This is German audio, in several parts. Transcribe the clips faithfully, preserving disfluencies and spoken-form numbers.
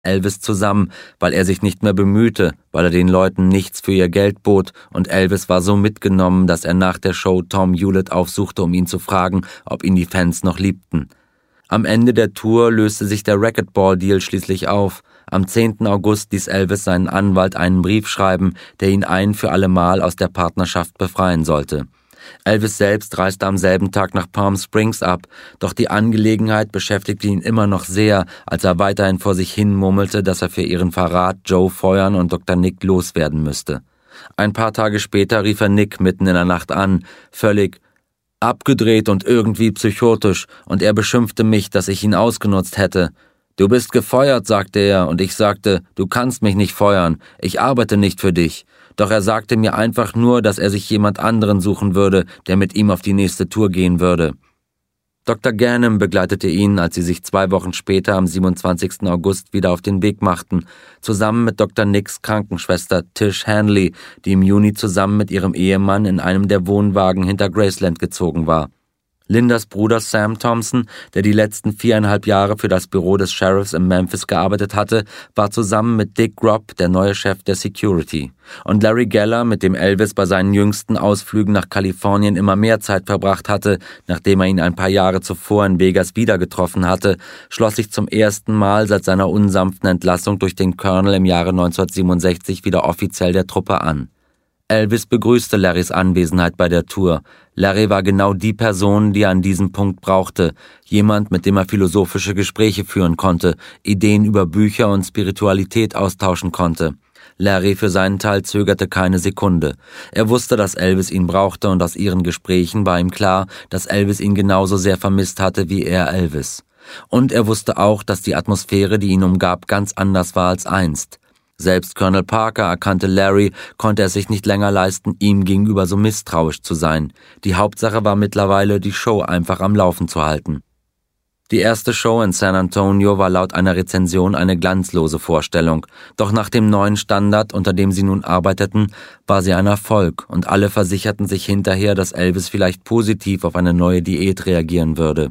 Elvis zusammen, weil er sich nicht mehr bemühte, weil er den Leuten nichts für ihr Geld bot, und Elvis war so mitgenommen, dass er nach der Show Tom Hewlett aufsuchte, um ihn zu fragen, ob ihn die Fans noch liebten. Am Ende der Tour löste sich der Racquetball-Deal schließlich auf. Am zehnten August ließ Elvis seinen Anwalt einen Brief schreiben, der ihn ein für alle Mal aus der Partnerschaft befreien sollte. Elvis selbst reiste am selben Tag nach Palm Springs ab, doch die Angelegenheit beschäftigte ihn immer noch sehr, als er weiterhin vor sich hin murmelte, dass er für ihren Verrat Joe feuern und Doktor Nick loswerden müsste. Ein paar Tage später rief er Nick mitten in der Nacht an, völlig abgedreht und irgendwie psychotisch, und er beschimpfte mich, dass ich ihn ausgenutzt hätte. »Du bist gefeuert«, sagte er, und ich sagte, »Du kannst mich nicht feuern, ich arbeite nicht für dich.« Doch er sagte mir einfach nur, dass er sich jemand anderen suchen würde, der mit ihm auf die nächste Tour gehen würde. Doktor Ganem begleitete ihn, als sie sich zwei Wochen später am siebenundzwanzigsten August wieder auf den Weg machten, zusammen mit Doktor Nicks Krankenschwester Tish Hanley, die im Juni zusammen mit ihrem Ehemann in einem der Wohnwagen hinter Graceland gezogen war. Lindas Bruder Sam Thompson, der die letzten viereinhalb Jahre für das Büro des Sheriffs in Memphis gearbeitet hatte, war zusammen mit Dick Grobb der neue Chef der Security. Und Larry Geller, mit dem Elvis bei seinen jüngsten Ausflügen nach Kalifornien immer mehr Zeit verbracht hatte, nachdem er ihn ein paar Jahre zuvor in Vegas wieder getroffen hatte, schloss sich zum ersten Mal seit seiner unsanften Entlassung durch den Colonel im Jahre neunzehnhundertsiebenundsechzig wieder offiziell der Truppe an. Elvis begrüßte Larrys Anwesenheit bei der Tour. Larry war genau die Person, die er an diesem Punkt brauchte. Jemand, mit dem er philosophische Gespräche führen konnte, Ideen über Bücher und Spiritualität austauschen konnte. Larry für seinen Teil zögerte keine Sekunde. Er wusste, dass Elvis ihn brauchte, und aus ihren Gesprächen war ihm klar, dass Elvis ihn genauso sehr vermisst hatte wie er Elvis. Und er wusste auch, dass die Atmosphäre, die ihn umgab, ganz anders war als einst. Selbst Colonel Parker erkannte Larry, konnte es sich nicht länger leisten, ihm gegenüber so misstrauisch zu sein. Die Hauptsache war mittlerweile, die Show einfach am Laufen zu halten. Die erste Show in San Antonio war laut einer Rezension eine glanzlose Vorstellung. Doch nach dem neuen Standard, unter dem sie nun arbeiteten, war sie ein Erfolg, und alle versicherten sich hinterher, dass Elvis vielleicht positiv auf eine neue Diät reagieren würde.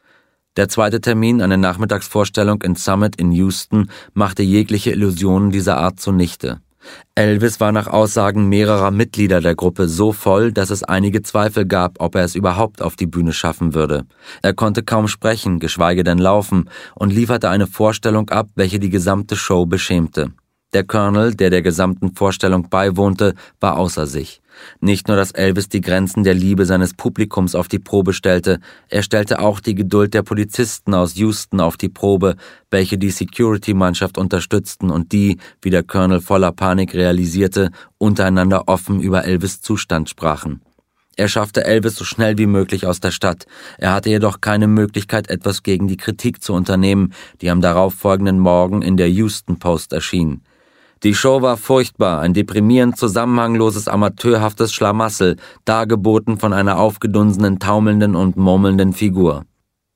Der zweite Termin, eine Nachmittagsvorstellung in Summit in Houston, machte jegliche Illusionen dieser Art zunichte. Elvis war nach Aussagen mehrerer Mitglieder der Gruppe so voll, dass es einige Zweifel gab, ob er es überhaupt auf die Bühne schaffen würde. Er konnte kaum sprechen, geschweige denn laufen, und lieferte eine Vorstellung ab, welche die gesamte Show beschämte. Der Colonel, der der gesamten Vorstellung beiwohnte, war außer sich. Nicht nur, dass Elvis die Grenzen der Liebe seines Publikums auf die Probe stellte, er stellte auch die Geduld der Polizisten aus Houston auf die Probe, welche die Security-Mannschaft unterstützten und die, wie der Colonel voller Panik realisierte, untereinander offen über Elvis' Zustand sprachen. Er schaffte Elvis so schnell wie möglich aus der Stadt. Er hatte jedoch keine Möglichkeit, etwas gegen die Kritik zu unternehmen, die am darauffolgenden Morgen in der Houston Post erschien. Die Show war furchtbar, ein deprimierend zusammenhangloses, amateurhaftes Schlamassel, dargeboten von einer aufgedunsenen, taumelnden und murmelnden Figur.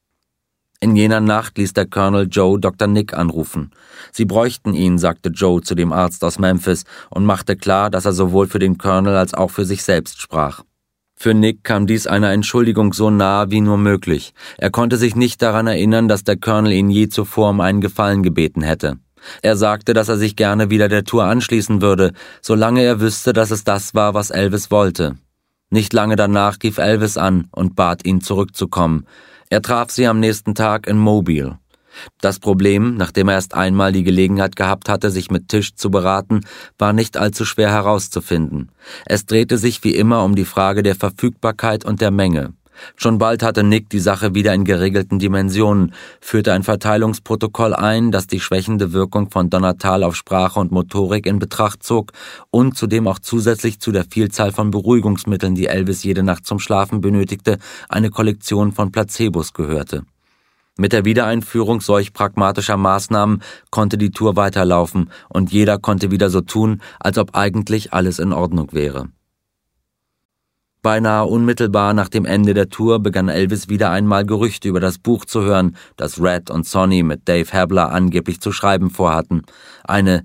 In jener Nacht ließ der Colonel Joe Doktor Nick anrufen. Sie bräuchten ihn, sagte Joe zu dem Arzt aus Memphis und machte klar, dass er sowohl für den Colonel als auch für sich selbst sprach. Für Nick kam dies einer Entschuldigung so nahe wie nur möglich. Er konnte sich nicht daran erinnern, dass der Colonel ihn je zuvor um einen Gefallen gebeten hätte. Er sagte, dass er sich gerne wieder der Tour anschließen würde, solange er wüsste, dass es das war, was Elvis wollte. Nicht lange danach rief Elvis an und bat ihn, zurückzukommen. Er traf sie am nächsten Tag in Mobile. Das Problem, nachdem er erst einmal die Gelegenheit gehabt hatte, sich mit Tish zu beraten, war nicht allzu schwer herauszufinden. Es drehte sich wie immer um die Frage der Verfügbarkeit und der Menge. Schon bald hatte Nick die Sache wieder in geregelten Dimensionen, führte ein Verteilungsprotokoll ein, das die schwächende Wirkung von Donnatal auf Sprache und Motorik in Betracht zog und zudem auch zusätzlich zu der Vielzahl von Beruhigungsmitteln, die Elvis jede Nacht zum Schlafen benötigte, eine Kollektion von Placebos gehörte. Mit der Wiedereinführung solch pragmatischer Maßnahmen konnte die Tour weiterlaufen und jeder konnte wieder so tun, als ob eigentlich alles in Ordnung wäre. Beinahe unmittelbar nach dem Ende der Tour begann Elvis wieder einmal Gerüchte über das Buch zu hören, das Red und Sonny mit Dave Habler angeblich zu schreiben vorhatten. Eine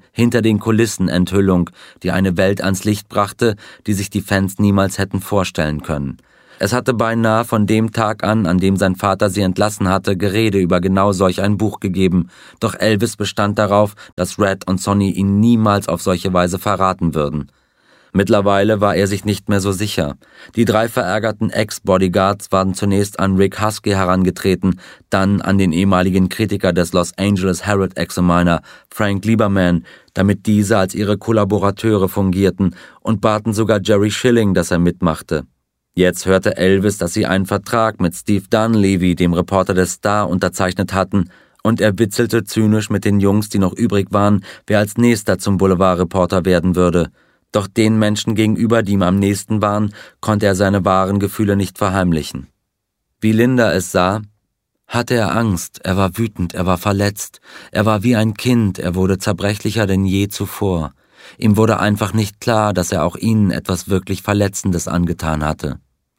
Hinter-den-Kulissen-Enthüllung, die eine Welt ans Licht brachte, die sich die Fans niemals hätten vorstellen können. Es hatte beinahe von dem Tag an, an dem sein Vater sie entlassen hatte, Gerede über genau solch ein Buch gegeben, doch Elvis bestand darauf, dass Red und Sonny ihn niemals auf solche Weise verraten würden. Mittlerweile war er sich nicht mehr so sicher. Die drei verärgerten Ex-Bodyguards waren zunächst an Rick Husky herangetreten, dann an den ehemaligen Kritiker des Los Angeles Herald Examiner, Frank Lieberman, damit diese als ihre Kollaborateure fungierten, und baten sogar Jerry Schilling, dass er mitmachte. Jetzt hörte Elvis, dass sie einen Vertrag mit Steve Dunleavy, dem Reporter des Star, unterzeichnet hatten, und er witzelte zynisch mit den Jungs, die noch übrig waren, wer als nächster zum Boulevardreporter werden würde. Doch den Menschen gegenüber, die ihm am nächsten waren, konnte er seine wahren Gefühle nicht verheimlichen. Wie Linda es sah, hatte er Angst, er war wütend, er war verletzt, er war wie ein Kind, er wurde zerbrechlicher denn je zuvor. Ihm wurde einfach nicht klar, dass er auch ihnen etwas wirklich Verletzendes angetan hatte.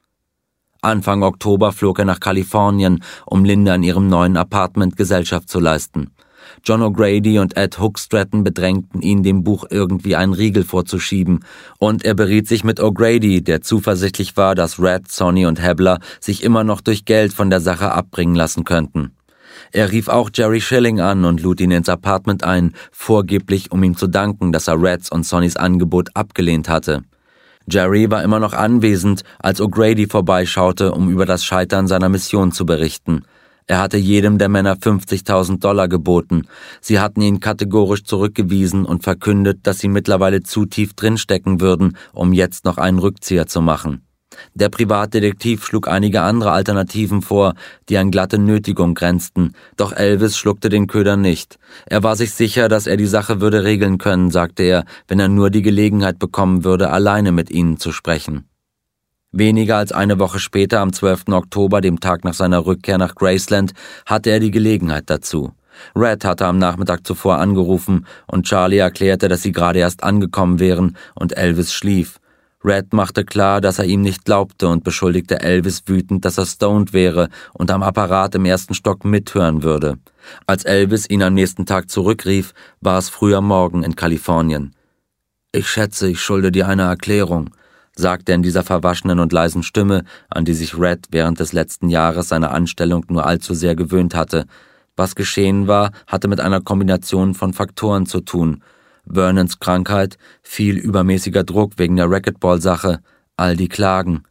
Anfang Oktober flog er nach Kalifornien, um Linda in ihrem neuen Apartment Gesellschaft zu leisten. John O'Grady und Ed Hookstratton bedrängten ihn, dem Buch irgendwie einen Riegel vorzuschieben, und er beriet sich mit O'Grady, der zuversichtlich war, dass Red, Sonny und Hebler sich immer noch durch Geld von der Sache abbringen lassen könnten. Er rief auch Jerry Schilling an und lud ihn ins Apartment ein, vorgeblich um ihm zu danken, dass er Reds und Sonnys Angebot abgelehnt hatte. Jerry war immer noch anwesend, als O'Grady vorbeischaute, um über das Scheitern seiner Mission zu berichten. Er hatte jedem der Männer fünfzigtausend Dollar geboten. Sie hatten ihn kategorisch zurückgewiesen und verkündet, dass sie mittlerweile zu tief drinstecken würden, um jetzt noch einen Rückzieher zu machen. Der Privatdetektiv schlug einige andere Alternativen vor, die an glatte Nötigung grenzten, doch Elvis schluckte den Köder nicht. Er war sich sicher, dass er die Sache würde regeln können, sagte er, wenn er nur die Gelegenheit bekommen würde, alleine mit ihnen zu sprechen. Weniger als eine Woche später, am zwölften Oktober, dem Tag nach seiner Rückkehr nach Graceland, hatte er die Gelegenheit dazu. Red hatte am Nachmittag zuvor angerufen und Charlie erklärte, dass sie gerade erst angekommen wären und Elvis schlief. Red machte klar, dass er ihm nicht glaubte und beschuldigte Elvis wütend, dass er stoned wäre und am Apparat im ersten Stock mithören würde. Als Elvis ihn am nächsten Tag zurückrief, war es früh am Morgen in Kalifornien. »Ich schätze, ich schulde dir eine Erklärung«, sagte er in dieser verwaschenen und leisen Stimme, an die sich Red während des letzten Jahres seiner Anstellung nur allzu sehr gewöhnt hatte. Was geschehen war, hatte mit einer Kombination von Faktoren zu tun. Vernons Krankheit, viel übermäßiger Druck wegen der Racquetball-Sache, all die Klagen.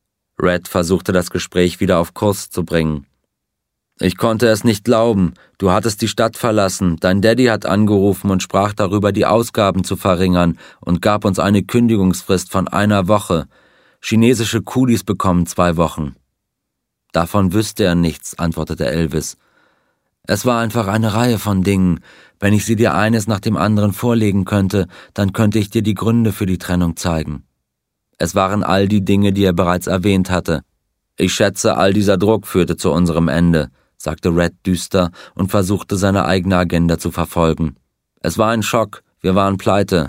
Red versuchte das Gespräch wieder auf Kurs zu bringen. »Ich konnte es nicht glauben. Du hattest die Stadt verlassen, dein Daddy hat angerufen und sprach darüber, die Ausgaben zu verringern und gab uns eine Kündigungsfrist von einer Woche. Chinesische Kulis bekommen zwei Wochen.« »Davon wüsste er nichts«, antwortete Elvis. »Es war einfach eine Reihe von Dingen. Wenn ich sie dir eines nach dem anderen vorlegen könnte, dann könnte ich dir die Gründe für die Trennung zeigen.« Es waren all die Dinge, die er bereits erwähnt hatte. »Ich schätze, all dieser Druck führte zu unserem Ende«, sagte Red düster und versuchte seine eigene Agenda zu verfolgen. »Es war ein Schock, wir waren pleite.«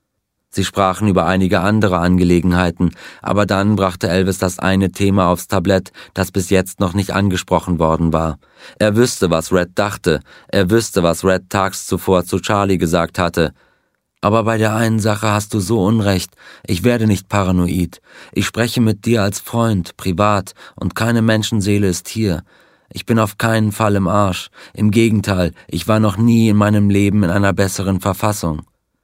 Sie sprachen über einige andere Angelegenheiten, aber dann brachte Elvis das eine Thema aufs Tablett, das bis jetzt noch nicht angesprochen worden war. Er wüsste, was Red dachte, er wüsste, was Red tags zuvor zu Charlie gesagt hatte. »Aber bei der einen Sache hast du so Unrecht, ich werde nicht paranoid. Ich spreche mit dir als Freund, privat, und keine Menschenseele ist hier. Ich bin auf keinen Fall im Arsch. Im Gegenteil, ich war noch nie in meinem Leben in einer besseren Verfassung.«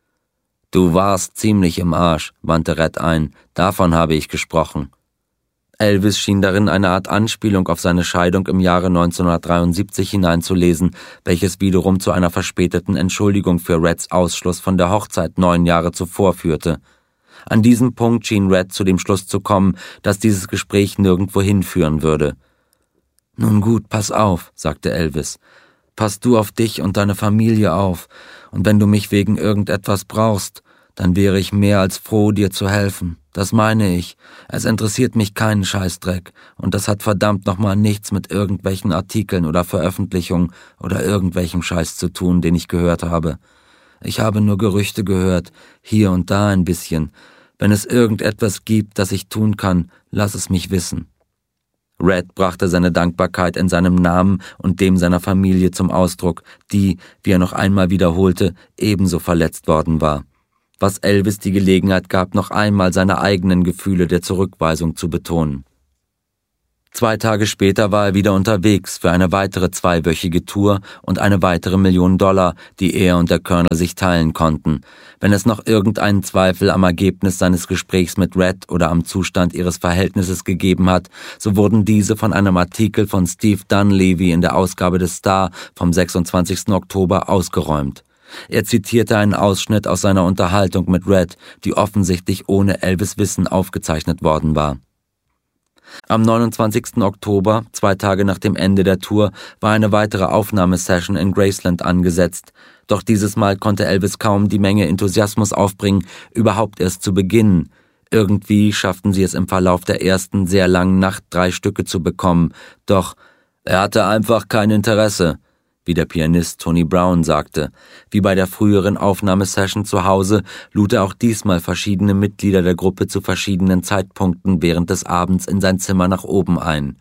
»Du warst ziemlich im Arsch«, wandte Red ein, »davon habe ich gesprochen.« Elvis schien darin eine Art Anspielung auf seine Scheidung im Jahre neunzehnhundertdreiundsiebzig hineinzulesen, welches wiederum zu einer verspäteten Entschuldigung für Reds Ausschluss von der Hochzeit neun Jahre zuvor führte. An diesem Punkt schien Red zu dem Schluss zu kommen, dass dieses Gespräch nirgendwo hinführen würde. »Nun gut, pass auf«, sagte Elvis. »Pass du auf dich und deine Familie auf, und wenn du mich wegen irgendetwas brauchst, dann wäre ich mehr als froh, dir zu helfen. Das meine ich. Es interessiert mich keinen Scheißdreck, und das hat verdammt nochmal nichts mit irgendwelchen Artikeln oder Veröffentlichungen oder irgendwelchem Scheiß zu tun, den ich gehört habe. Ich habe nur Gerüchte gehört, hier und da ein bisschen. Wenn es irgendetwas gibt, das ich tun kann, lass es mich wissen.« Red brachte seine Dankbarkeit in seinem Namen und dem seiner Familie zum Ausdruck, die, wie er noch einmal wiederholte, ebenso verletzt worden war. Was Elvis die Gelegenheit gab, noch einmal seine eigenen Gefühle der Zurückweisung zu betonen. Zwei Tage später war er wieder unterwegs für eine weitere zweiwöchige Tour und eine weitere Million Dollar, die er und der Colonel sich teilen konnten. Wenn es noch irgendeinen Zweifel am Ergebnis seines Gesprächs mit Red oder am Zustand ihres Verhältnisses gegeben hat, so wurden diese von einem Artikel von Steve Dunleavy in der Ausgabe des Star vom sechsundzwanzigsten Oktober ausgeräumt. Er zitierte einen Ausschnitt aus seiner Unterhaltung mit Red, die offensichtlich ohne Elvis' Wissen aufgezeichnet worden war. Am neunundzwanzigsten Oktober, zwei Tage nach dem Ende der Tour, war eine weitere Aufnahmesession in Graceland angesetzt. Doch dieses Mal konnte Elvis kaum die Menge Enthusiasmus aufbringen, überhaupt erst zu beginnen. Irgendwie schafften sie es im Verlauf der ersten sehr langen Nacht, drei Stücke zu bekommen. Doch er hatte einfach kein Interesse, wie der Pianist Tony Brown sagte. Wie bei der früheren Aufnahmesession zu Hause lud er auch diesmal verschiedene Mitglieder der Gruppe zu verschiedenen Zeitpunkten während des Abends in sein Zimmer nach oben ein.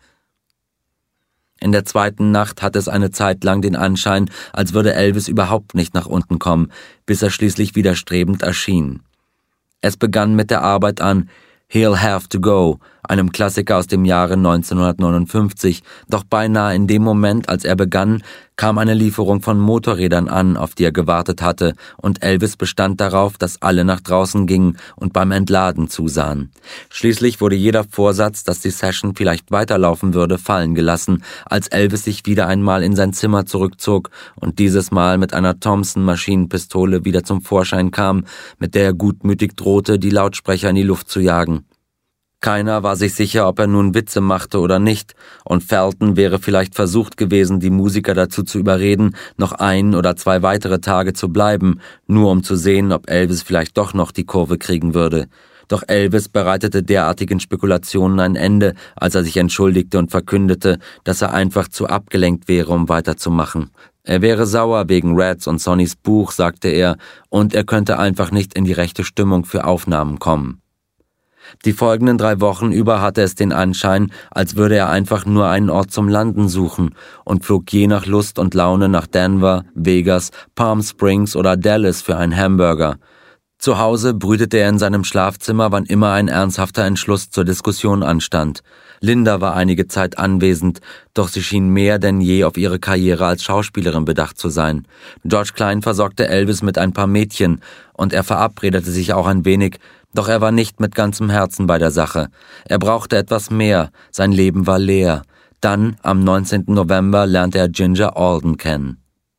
In der zweiten Nacht hatte es eine Zeit lang den Anschein, als würde Elvis überhaupt nicht nach unten kommen, bis er schließlich widerstrebend erschien. Es begann mit der Arbeit an He'll Have to Go, einem Klassiker aus dem Jahre neunzehnhundertneunundfünfzig, doch beinahe in dem Moment, als er begann, kam eine Lieferung von Motorrädern an, auf die er gewartet hatte, und Elvis bestand darauf, dass alle nach draußen gingen und beim Entladen zusahen. Schließlich wurde jeder Vorsatz, dass die Session vielleicht weiterlaufen würde, fallen gelassen, als Elvis sich wieder einmal in sein Zimmer zurückzog und dieses Mal mit einer Thompson-Maschinenpistole wieder zum Vorschein kam, mit der er gutmütig drohte, die Lautsprecher in die Luft zu jagen. Keiner war sich sicher, ob er nun Witze machte oder nicht, und Felton wäre vielleicht versucht gewesen, die Musiker dazu zu überreden, noch ein oder zwei weitere Tage zu bleiben, nur um zu sehen, ob Elvis vielleicht doch noch die Kurve kriegen würde. Doch Elvis bereitete derartigen Spekulationen ein Ende, als er sich entschuldigte und verkündete, dass er einfach zu abgelenkt wäre, um weiterzumachen. Er wäre sauer wegen Reds und Sonnys Buch, sagte er, und er könnte einfach nicht in die rechte Stimmung für Aufnahmen kommen. Die folgenden drei Wochen über hatte es den Anschein, als würde er einfach nur einen Ort zum Landen suchen und flog je nach Lust und Laune nach Denver, Vegas, Palm Springs oder Dallas für einen Hamburger. Zu Hause brütete er in seinem Schlafzimmer, wann immer ein ernsthafter Entschluss zur Diskussion anstand. Linda war einige Zeit anwesend, doch sie schien mehr denn je auf ihre Karriere als Schauspielerin bedacht zu sein. George Klein versorgte Elvis mit ein paar Mädchen und er verabredete sich auch ein wenig, doch er war nicht mit ganzem Herzen bei der Sache. Er brauchte etwas mehr, sein Leben war leer. Dann, am neunzehnten November, lernte er Ginger Alden kennen.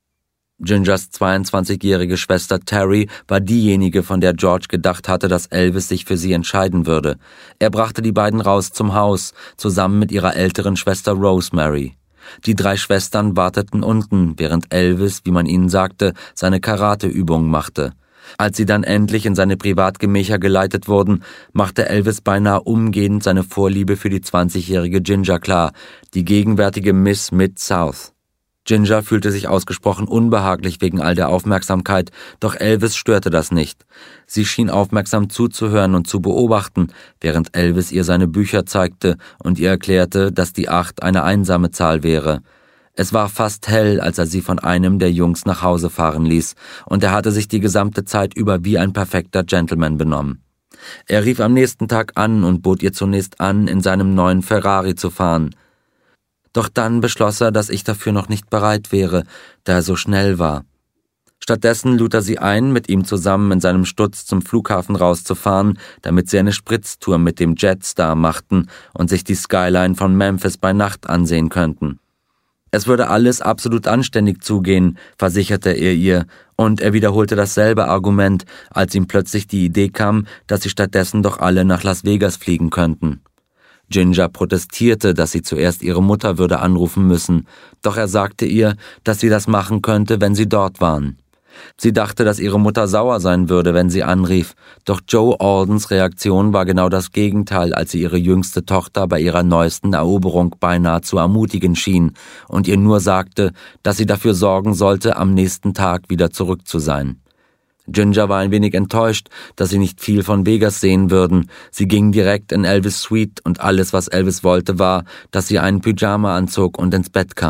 Gingers zweiundzwanzigjährige Schwester Terry war diejenige, von der George gedacht hatte, dass Elvis sich für sie entscheiden würde. Er brachte die beiden raus zum Haus, zusammen mit ihrer älteren Schwester Rosemary. Die drei Schwestern warteten unten, während Elvis, wie man ihnen sagte, seine Karateübungen machte. Als sie dann endlich in seine Privatgemächer geleitet wurden, machte Elvis beinahe umgehend seine Vorliebe für die zwanzigjährige Ginger klar, die gegenwärtige Miss Mid-South. Ginger fühlte sich ausgesprochen unbehaglich wegen all der Aufmerksamkeit, doch Elvis störte das nicht. Sie schien aufmerksam zuzuhören und zu beobachten, während Elvis ihr seine Bücher zeigte und ihr erklärte, dass die acht eine einsame Zahl wäre. Es war fast hell, als er sie von einem der Jungs nach Hause fahren ließ, und er hatte sich die gesamte Zeit über wie ein perfekter Gentleman benommen. Er rief am nächsten Tag an und bot ihr zunächst an, in seinem neuen Ferrari zu fahren. Doch dann beschloss er, dass ich dafür noch nicht bereit wäre, da er so schnell war. Stattdessen lud er sie ein, mit ihm zusammen in seinem Stutz zum Flughafen rauszufahren, damit sie eine Spritztour mit dem Jetstar machten und sich die Skyline von Memphis bei Nacht ansehen könnten. Es würde alles absolut anständig zugehen, versicherte er ihr, und er wiederholte dasselbe Argument, als ihm plötzlich die Idee kam, dass sie stattdessen doch alle nach Las Vegas fliegen könnten. Ginger protestierte, dass sie zuerst ihre Mutter würde anrufen müssen, doch er sagte ihr, dass sie das machen könnte, wenn sie dort waren. Sie dachte, dass ihre Mutter sauer sein würde, wenn sie anrief, doch Joe Aldens Reaktion war genau das Gegenteil, als sie ihre jüngste Tochter bei ihrer neuesten Eroberung beinahe zu ermutigen schien und ihr nur sagte, dass sie dafür sorgen sollte, am nächsten Tag wieder zurück zu sein. Ginger war ein wenig enttäuscht, dass sie nicht viel von Vegas sehen würden. Sie ging direkt in Elvis' Suite und alles, was Elvis wollte, war, dass sie einen Pyjama anzog und ins Bett kam.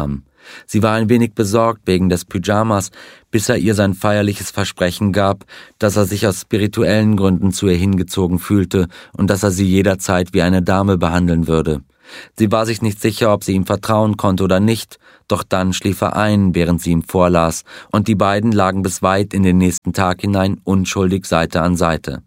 Sie war ein wenig besorgt wegen des Pyjamas, bis er ihr sein feierliches Versprechen gab, dass er sich aus spirituellen Gründen zu ihr hingezogen fühlte und dass er sie jederzeit wie eine Dame behandeln würde. Sie war sich nicht sicher, ob sie ihm vertrauen konnte oder nicht, doch dann schlief er ein, während sie ihm vorlas, und die beiden lagen bis weit in den nächsten Tag hinein unschuldig Seite an Seite.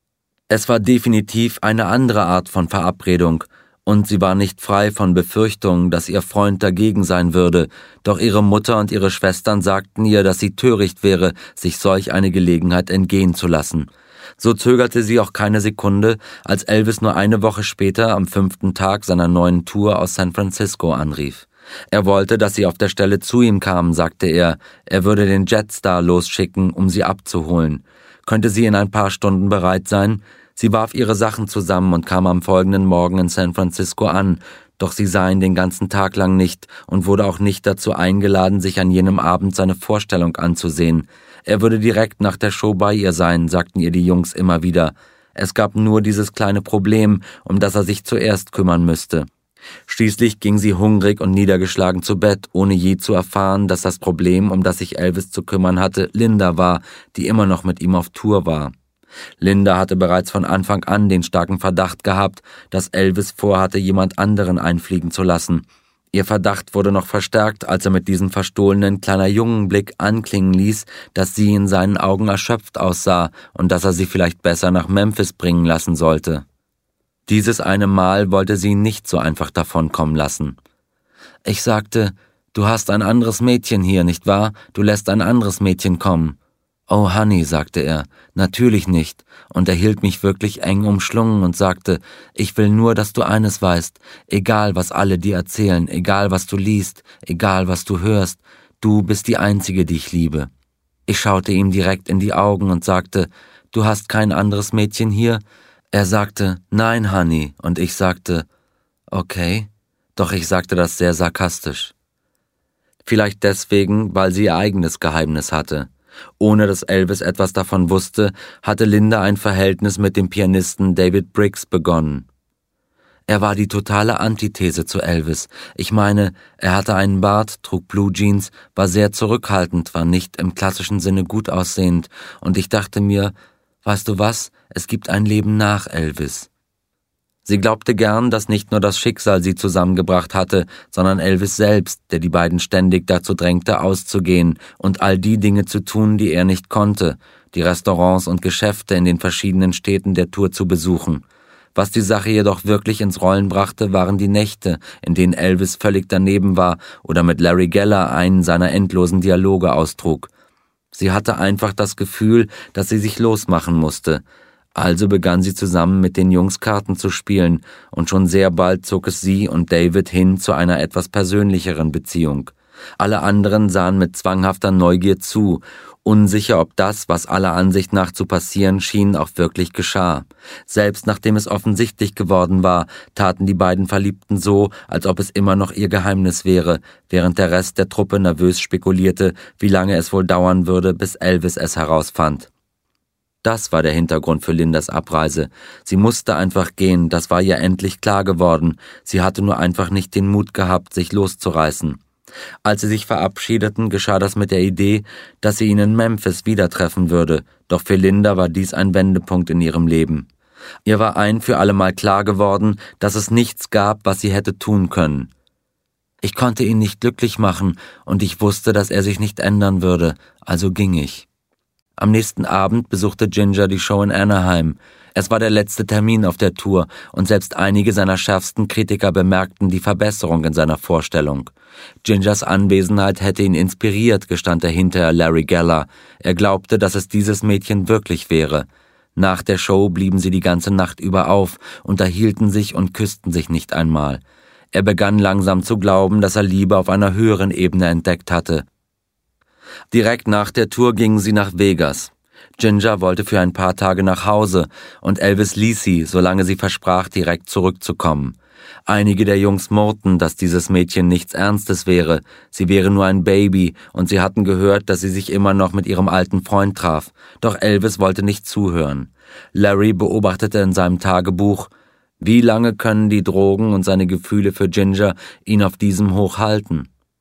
Es war definitiv eine andere Art von Verabredung, und sie war nicht frei von Befürchtungen, dass ihr Freund dagegen sein würde, doch ihre Mutter und ihre Schwestern sagten ihr, dass sie töricht wäre, sich solch eine Gelegenheit entgehen zu lassen. So zögerte sie auch keine Sekunde, als Elvis nur eine Woche später am fünften Tag seiner neuen Tour aus San Francisco anrief. Er wollte, dass sie auf der Stelle zu ihm kamen, sagte er. Er würde den Jetstar losschicken, um sie abzuholen. Könnte sie in ein paar Stunden bereit sein? Sie warf ihre Sachen zusammen und kam am folgenden Morgen in San Francisco an, doch sie sah ihn den ganzen Tag lang nicht und wurde auch nicht dazu eingeladen, sich an jenem Abend seine Vorstellung anzusehen. Er würde direkt nach der Show bei ihr sein, sagten ihr die Jungs immer wieder. Es gab nur dieses kleine Problem, um das er sich zuerst kümmern müsste. Schließlich ging sie hungrig und niedergeschlagen zu Bett, ohne je zu erfahren, dass das Problem, um das sich Elvis zu kümmern hatte, Linda war, die immer noch mit ihm auf Tour war. Linda hatte bereits von Anfang an den starken Verdacht gehabt, dass Elvis vorhatte, jemand anderen einfliegen zu lassen. Ihr Verdacht wurde noch verstärkt, als er mit diesem verstohlenen kleiner Jungenblick anklingen ließ, dass sie in seinen Augen erschöpft aussah und dass er sie vielleicht besser nach Memphis bringen lassen sollte. Dieses eine Mal wollte sie ihn nicht so einfach davonkommen lassen. Ich sagte, du hast ein anderes Mädchen hier, nicht wahr? Du lässt ein anderes Mädchen kommen. Oh, Honey, sagte er, natürlich nicht, und er hielt mich wirklich eng umschlungen und sagte, ich will nur, dass du eines weißt, egal was alle dir erzählen, egal was du liest, egal was du hörst, du bist die Einzige, die ich liebe. Ich schaute ihm direkt in die Augen und sagte, du hast kein anderes Mädchen hier? Er sagte, nein, Honey, und ich sagte, okay, doch ich sagte das sehr sarkastisch. Vielleicht deswegen, weil sie ihr eigenes Geheimnis hatte. Ohne dass Elvis etwas davon wusste, hatte Linda ein Verhältnis mit dem Pianisten David Briggs begonnen. Er war die totale Antithese zu Elvis. Ich meine, er hatte einen Bart, trug Blue Jeans, war sehr zurückhaltend, war nicht im klassischen Sinne gut aussehend, und ich dachte mir, weißt du was, es gibt ein Leben nach Elvis. Sie glaubte gern, dass nicht nur das Schicksal sie zusammengebracht hatte, sondern Elvis selbst, der die beiden ständig dazu drängte, auszugehen und all die Dinge zu tun, die er nicht konnte, die Restaurants und Geschäfte in den verschiedenen Städten der Tour zu besuchen. Was die Sache jedoch wirklich ins Rollen brachte, waren die Nächte, in denen Elvis völlig daneben war oder mit Larry Geller einen seiner endlosen Dialoge austrug. Sie hatte einfach das Gefühl, dass sie sich losmachen musste. Also begann sie zusammen mit den Jungs Karten zu spielen, und schon sehr bald zog es sie und David hin zu einer etwas persönlicheren Beziehung. Alle anderen sahen mit zwanghafter Neugier zu, unsicher, ob das, was aller Ansicht nach zu passieren schien, auch wirklich geschah. Selbst nachdem es offensichtlich geworden war, taten die beiden Verliebten so, als ob es immer noch ihr Geheimnis wäre, während der Rest der Truppe nervös spekulierte, wie lange es wohl dauern würde, bis Elvis es herausfand. Das war der Hintergrund für Lindas Abreise. Sie musste einfach gehen, das war ihr endlich klar geworden. Sie hatte nur einfach nicht den Mut gehabt, sich loszureißen. Als sie sich verabschiedeten, geschah das mit der Idee, dass sie ihn in Memphis wieder treffen würde. Doch für Linda war dies ein Wendepunkt in ihrem Leben. Ihr war ein für allemal klar geworden, dass es nichts gab, was sie hätte tun können. Ich konnte ihn nicht glücklich machen, und ich wusste, dass er sich nicht ändern würde, also ging ich. Am nächsten Abend besuchte Ginger die Show in Anaheim. Es war der letzte Termin auf der Tour, und selbst einige seiner schärfsten Kritiker bemerkten die Verbesserung in seiner Vorstellung. Gingers Anwesenheit hätte ihn inspiriert, gestand er hinterher Larry Geller. Er glaubte, dass es dieses Mädchen wirklich wäre. Nach der Show blieben sie die ganze Nacht über auf, unterhielten sich und küssten sich nicht einmal. Er begann langsam zu glauben, dass er Liebe auf einer höheren Ebene entdeckt hatte. Direkt nach der Tour gingen sie nach Vegas. Ginger wollte für ein paar Tage nach Hause, und Elvis ließ sie, solange sie versprach, direkt zurückzukommen. Einige der Jungs murrten, dass dieses Mädchen nichts Ernstes wäre, sie wäre nur ein Baby, und sie hatten gehört, dass sie sich immer noch mit ihrem alten Freund traf. Doch Elvis wollte nicht zuhören. Larry beobachtete in seinem Tagebuch, wie lange können die Drogen und seine Gefühle für Ginger ihn auf diesem Hoch halten?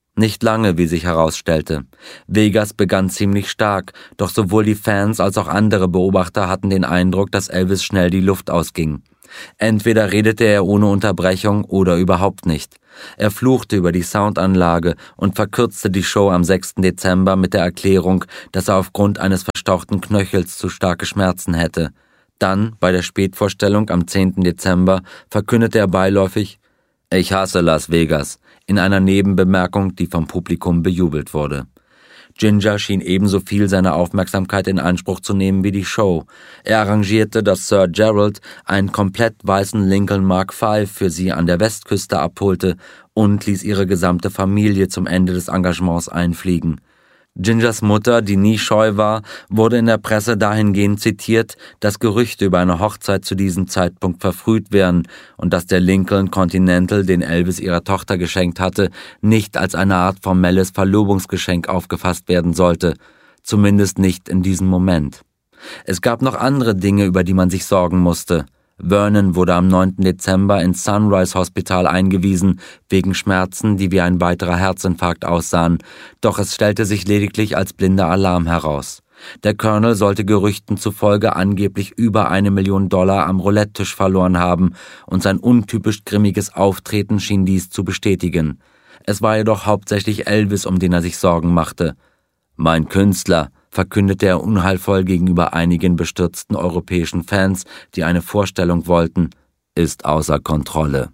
Nicht lange, wie sich herausstellte. Vegas begann ziemlich stark, doch sowohl die Fans als auch andere Beobachter hatten den Eindruck, dass Elvis schnell die Luft ausging. Entweder redete er ohne Unterbrechung oder überhaupt nicht. Er fluchte über die Soundanlage und verkürzte die Show am sechsten Dezember mit der Erklärung, dass er aufgrund eines verstauchten Knöchels zu starke Schmerzen hätte. Dann, bei der Spätvorstellung am zehnten Dezember, verkündete er beiläufig: „Ich hasse Las Vegas", in einer Nebenbemerkung, die vom Publikum bejubelt wurde. Ginger schien ebenso viel seine Aufmerksamkeit in Anspruch zu nehmen wie die Show. Er arrangierte, dass Sir Gerald einen komplett weißen Lincoln Mark fünf für sie an der Westküste abholte und ließ ihre gesamte Familie zum Ende des Engagements einfliegen. Gingers Mutter, die nie scheu war, wurde in der Presse dahingehend zitiert, dass Gerüchte über eine Hochzeit zu diesem Zeitpunkt verfrüht wären und dass der Lincoln Continental, den Elvis ihrer Tochter geschenkt hatte, nicht als eine Art formelles Verlobungsgeschenk aufgefasst werden sollte, zumindest nicht in diesem Moment. Es gab noch andere Dinge, über die man sich sorgen musste. Vernon wurde am neunten Dezember ins Sunrise Hospital eingewiesen, wegen Schmerzen, die wie ein weiterer Herzinfarkt aussahen, doch es stellte sich lediglich als blinder Alarm heraus. Der Colonel sollte Gerüchten zufolge angeblich über eine Million Dollar am Roulette-Tisch verloren haben, und sein untypisch grimmiges Auftreten schien dies zu bestätigen. Es war jedoch hauptsächlich Elvis, um den er sich Sorgen machte. »Mein Künstler«, verkündete er unheilvoll gegenüber einigen bestürzten europäischen Fans, die eine Vorstellung wollten, ist außer Kontrolle.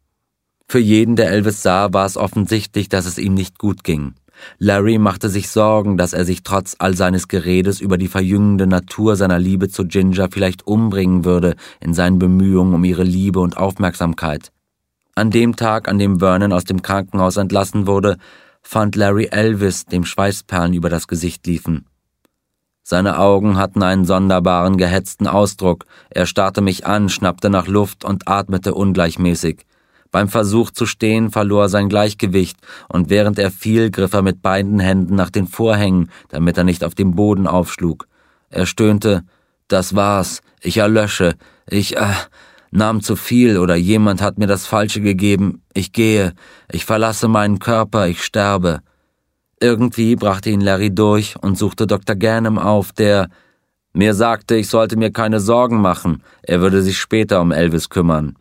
Für jeden, der Elvis sah, war es offensichtlich, dass es ihm nicht gut ging. Larry machte sich Sorgen, dass er sich trotz all seines Geredes über die verjüngende Natur seiner Liebe zu Ginger vielleicht umbringen würde in seinen Bemühungen um ihre Liebe und Aufmerksamkeit. An dem Tag, an dem Vernon aus dem Krankenhaus entlassen wurde, fand Larry Elvis, dem Schweißperlen über das Gesicht liefen. Seine Augen hatten einen sonderbaren, gehetzten Ausdruck. Er starrte mich an, schnappte nach Luft und atmete ungleichmäßig. Beim Versuch zu stehen verlor er sein Gleichgewicht, und während er fiel, griff er mit beiden Händen nach den Vorhängen, damit er nicht auf dem Boden aufschlug. Er stöhnte: »Das war's. Ich erlösche. Ich, äh, nahm zu viel oder jemand hat mir das Falsche gegeben. Ich gehe. Ich verlasse meinen Körper. Ich sterbe.« Irgendwie brachte ihn Larry durch und suchte Doktor Ganem auf, der mir sagte, ich sollte mir keine Sorgen machen, er würde sich später um Elvis kümmern.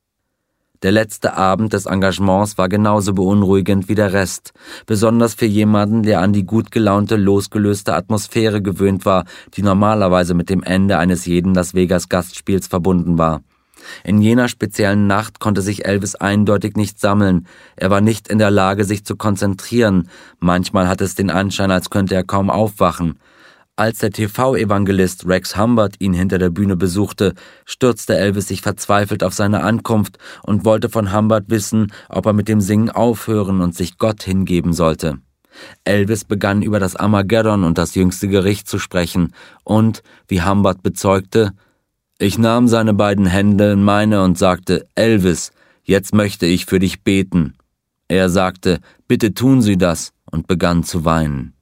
Der letzte Abend des Engagements war genauso beunruhigend wie der Rest, besonders für jemanden, der an die gut gelaunte, losgelöste Atmosphäre gewöhnt war, die normalerweise mit dem Ende eines jeden Las Vegas Gastspiels verbunden war. In jener speziellen Nacht konnte sich Elvis eindeutig nicht sammeln. Er war nicht in der Lage, sich zu konzentrieren. Manchmal hatte es den Anschein, als könnte er kaum aufwachen. Als der T V-Evangelist Rex Humbard ihn hinter der Bühne besuchte, stürzte Elvis sich verzweifelt auf seine Ankunft und wollte von Humbard wissen, ob er mit dem Singen aufhören und sich Gott hingeben sollte. Elvis begann über das Armageddon und das jüngste Gericht zu sprechen und, wie Humbard bezeugte, ich nahm seine beiden Hände in meine und sagte, Elvis, jetzt möchte ich für dich beten. Er sagte, bitte tun Sie das, und begann zu weinen.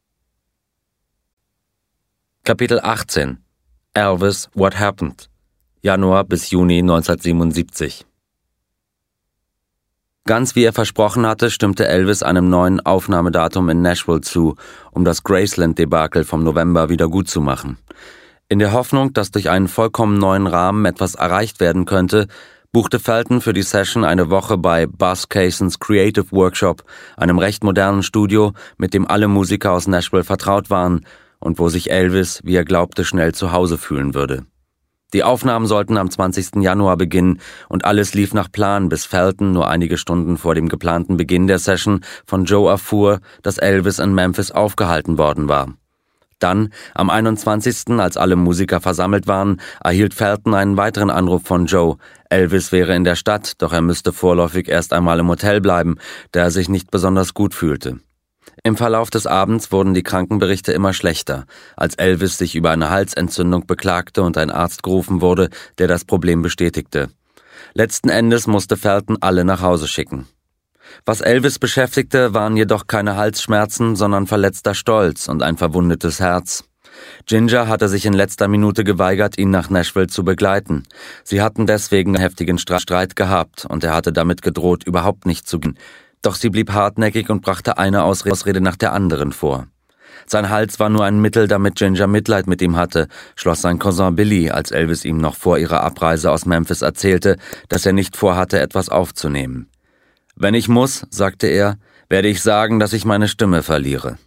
Kapitel achtzehn. Elvis, What Happened? Januar bis Juni neunzehnhundertsiebenundsiebzig. Ganz wie er versprochen hatte, stimmte Elvis einem neuen Aufnahmedatum in Nashville zu, um das Graceland-Debakel vom November wieder gut zu machen. In der Hoffnung, dass durch einen vollkommen neuen Rahmen etwas erreicht werden könnte, buchte Felton für die Session eine Woche bei Buzz Caissons Creative Workshop, einem recht modernen Studio, mit dem alle Musiker aus Nashville vertraut waren und wo sich Elvis, wie er glaubte, schnell zu Hause fühlen würde. Die Aufnahmen sollten am zwanzigsten Januar beginnen und alles lief nach Plan, bis Felton nur einige Stunden vor dem geplanten Beginn der Session von Joe erfuhr, dass Elvis in Memphis aufgehalten worden war. Dann, am einundzwanzigsten, als alle Musiker versammelt waren, erhielt Felton einen weiteren Anruf von Joe. Elvis wäre in der Stadt, doch er müsste vorläufig erst einmal im Hotel bleiben, da er sich nicht besonders gut fühlte. Im Verlauf des Abends wurden die Krankenberichte immer schlechter, als Elvis sich über eine Halsentzündung beklagte und ein Arzt gerufen wurde, der das Problem bestätigte. Letzten Endes musste Felton alle nach Hause schicken. Was Elvis beschäftigte, waren jedoch keine Halsschmerzen, sondern verletzter Stolz und ein verwundetes Herz. Ginger hatte sich in letzter Minute geweigert, ihn nach Nashville zu begleiten. Sie hatten deswegen einen heftigen Streit gehabt und er hatte damit gedroht, überhaupt nicht zu gehen. Doch sie blieb hartnäckig und brachte eine Ausrede nach der anderen vor. Sein Hals war nur ein Mittel, damit Ginger Mitleid mit ihm hatte, schloss sein Cousin Billy, als Elvis ihm noch vor ihrer Abreise aus Memphis erzählte, dass er nicht vorhatte, etwas aufzunehmen. »Wenn ich muss«, sagte er, »werde ich sagen, dass ich meine Stimme verliere.«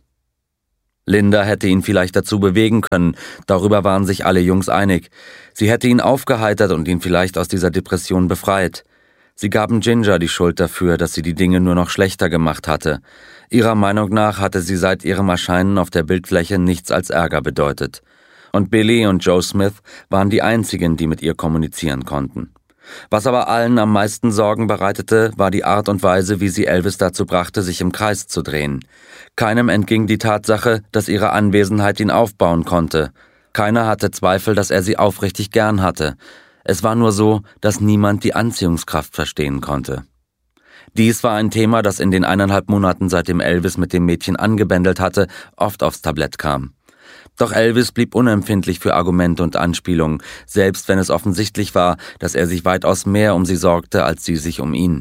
Linda hätte ihn vielleicht dazu bewegen können, darüber waren sich alle Jungs einig. Sie hätte ihn aufgeheitert und ihn vielleicht aus dieser Depression befreit. Sie gaben Ginger die Schuld dafür, dass sie die Dinge nur noch schlechter gemacht hatte. Ihrer Meinung nach hatte sie seit ihrem Erscheinen auf der Bildfläche nichts als Ärger bedeutet. Und Billy und Joe Smith waren die einzigen, die mit ihr kommunizieren konnten. Was aber allen am meisten Sorgen bereitete, war die Art und Weise, wie sie Elvis dazu brachte, sich im Kreis zu drehen. Keinem entging die Tatsache, dass ihre Anwesenheit ihn aufbauen konnte. Keiner hatte Zweifel, dass er sie aufrichtig gern hatte. Es war nur so, dass niemand die Anziehungskraft verstehen konnte. Dies war ein Thema, das in den eineinhalb Monaten, seitdem Elvis mit dem Mädchen angebändelt hatte, oft aufs Tablett kam. Doch Elvis blieb unempfindlich für Argumente und Anspielungen, selbst wenn es offensichtlich war, dass er sich weitaus mehr um sie sorgte, als sie sich um ihn.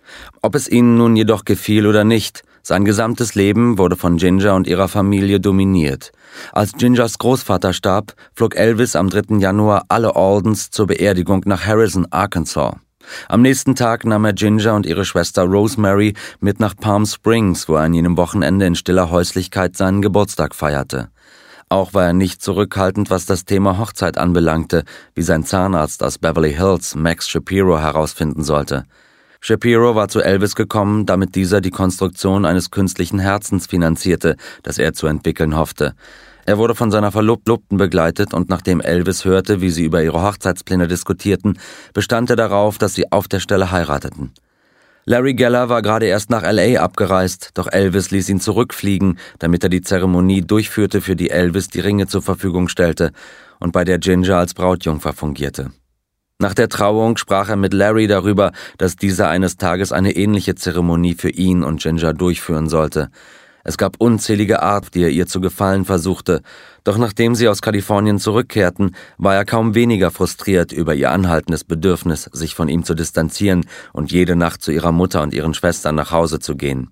Ob es ihnen nun jedoch gefiel oder nicht, sein gesamtes Leben wurde von Ginger und ihrer Familie dominiert. Als Gingers Großvater starb, flog Elvis am dritten Januar alle Aldens zur Beerdigung nach Harrison, Arkansas. Am nächsten Tag nahm er Ginger und ihre Schwester Rosemary mit nach Palm Springs, wo er an jenem Wochenende in stiller Häuslichkeit seinen Geburtstag feierte. Auch war er nicht zurückhaltend, was das Thema Hochzeit anbelangte, wie sein Zahnarzt aus Beverly Hills, Max Shapiro, herausfinden sollte. Shapiro war zu Elvis gekommen, damit dieser die Konstruktion eines künstlichen Herzens finanzierte, das er zu entwickeln hoffte. Er wurde von seiner Verlobten begleitet und nachdem Elvis hörte, wie sie über ihre Hochzeitspläne diskutierten, bestand er darauf, dass sie auf der Stelle heirateten. Larry Geller war gerade erst nach L A abgereist, doch Elvis ließ ihn zurückfliegen, damit er die Zeremonie durchführte, für die Elvis die Ringe zur Verfügung stellte und bei der Ginger als Brautjungfer fungierte. Nach der Trauung sprach er mit Larry darüber, dass dieser eines Tages eine ähnliche Zeremonie für ihn und Ginger durchführen sollte. Es gab unzählige Arten, die er ihr zu gefallen versuchte, doch nachdem sie aus Kalifornien zurückkehrten, war er kaum weniger frustriert über ihr anhaltendes Bedürfnis, sich von ihm zu distanzieren und jede Nacht zu ihrer Mutter und ihren Schwestern nach Hause zu gehen.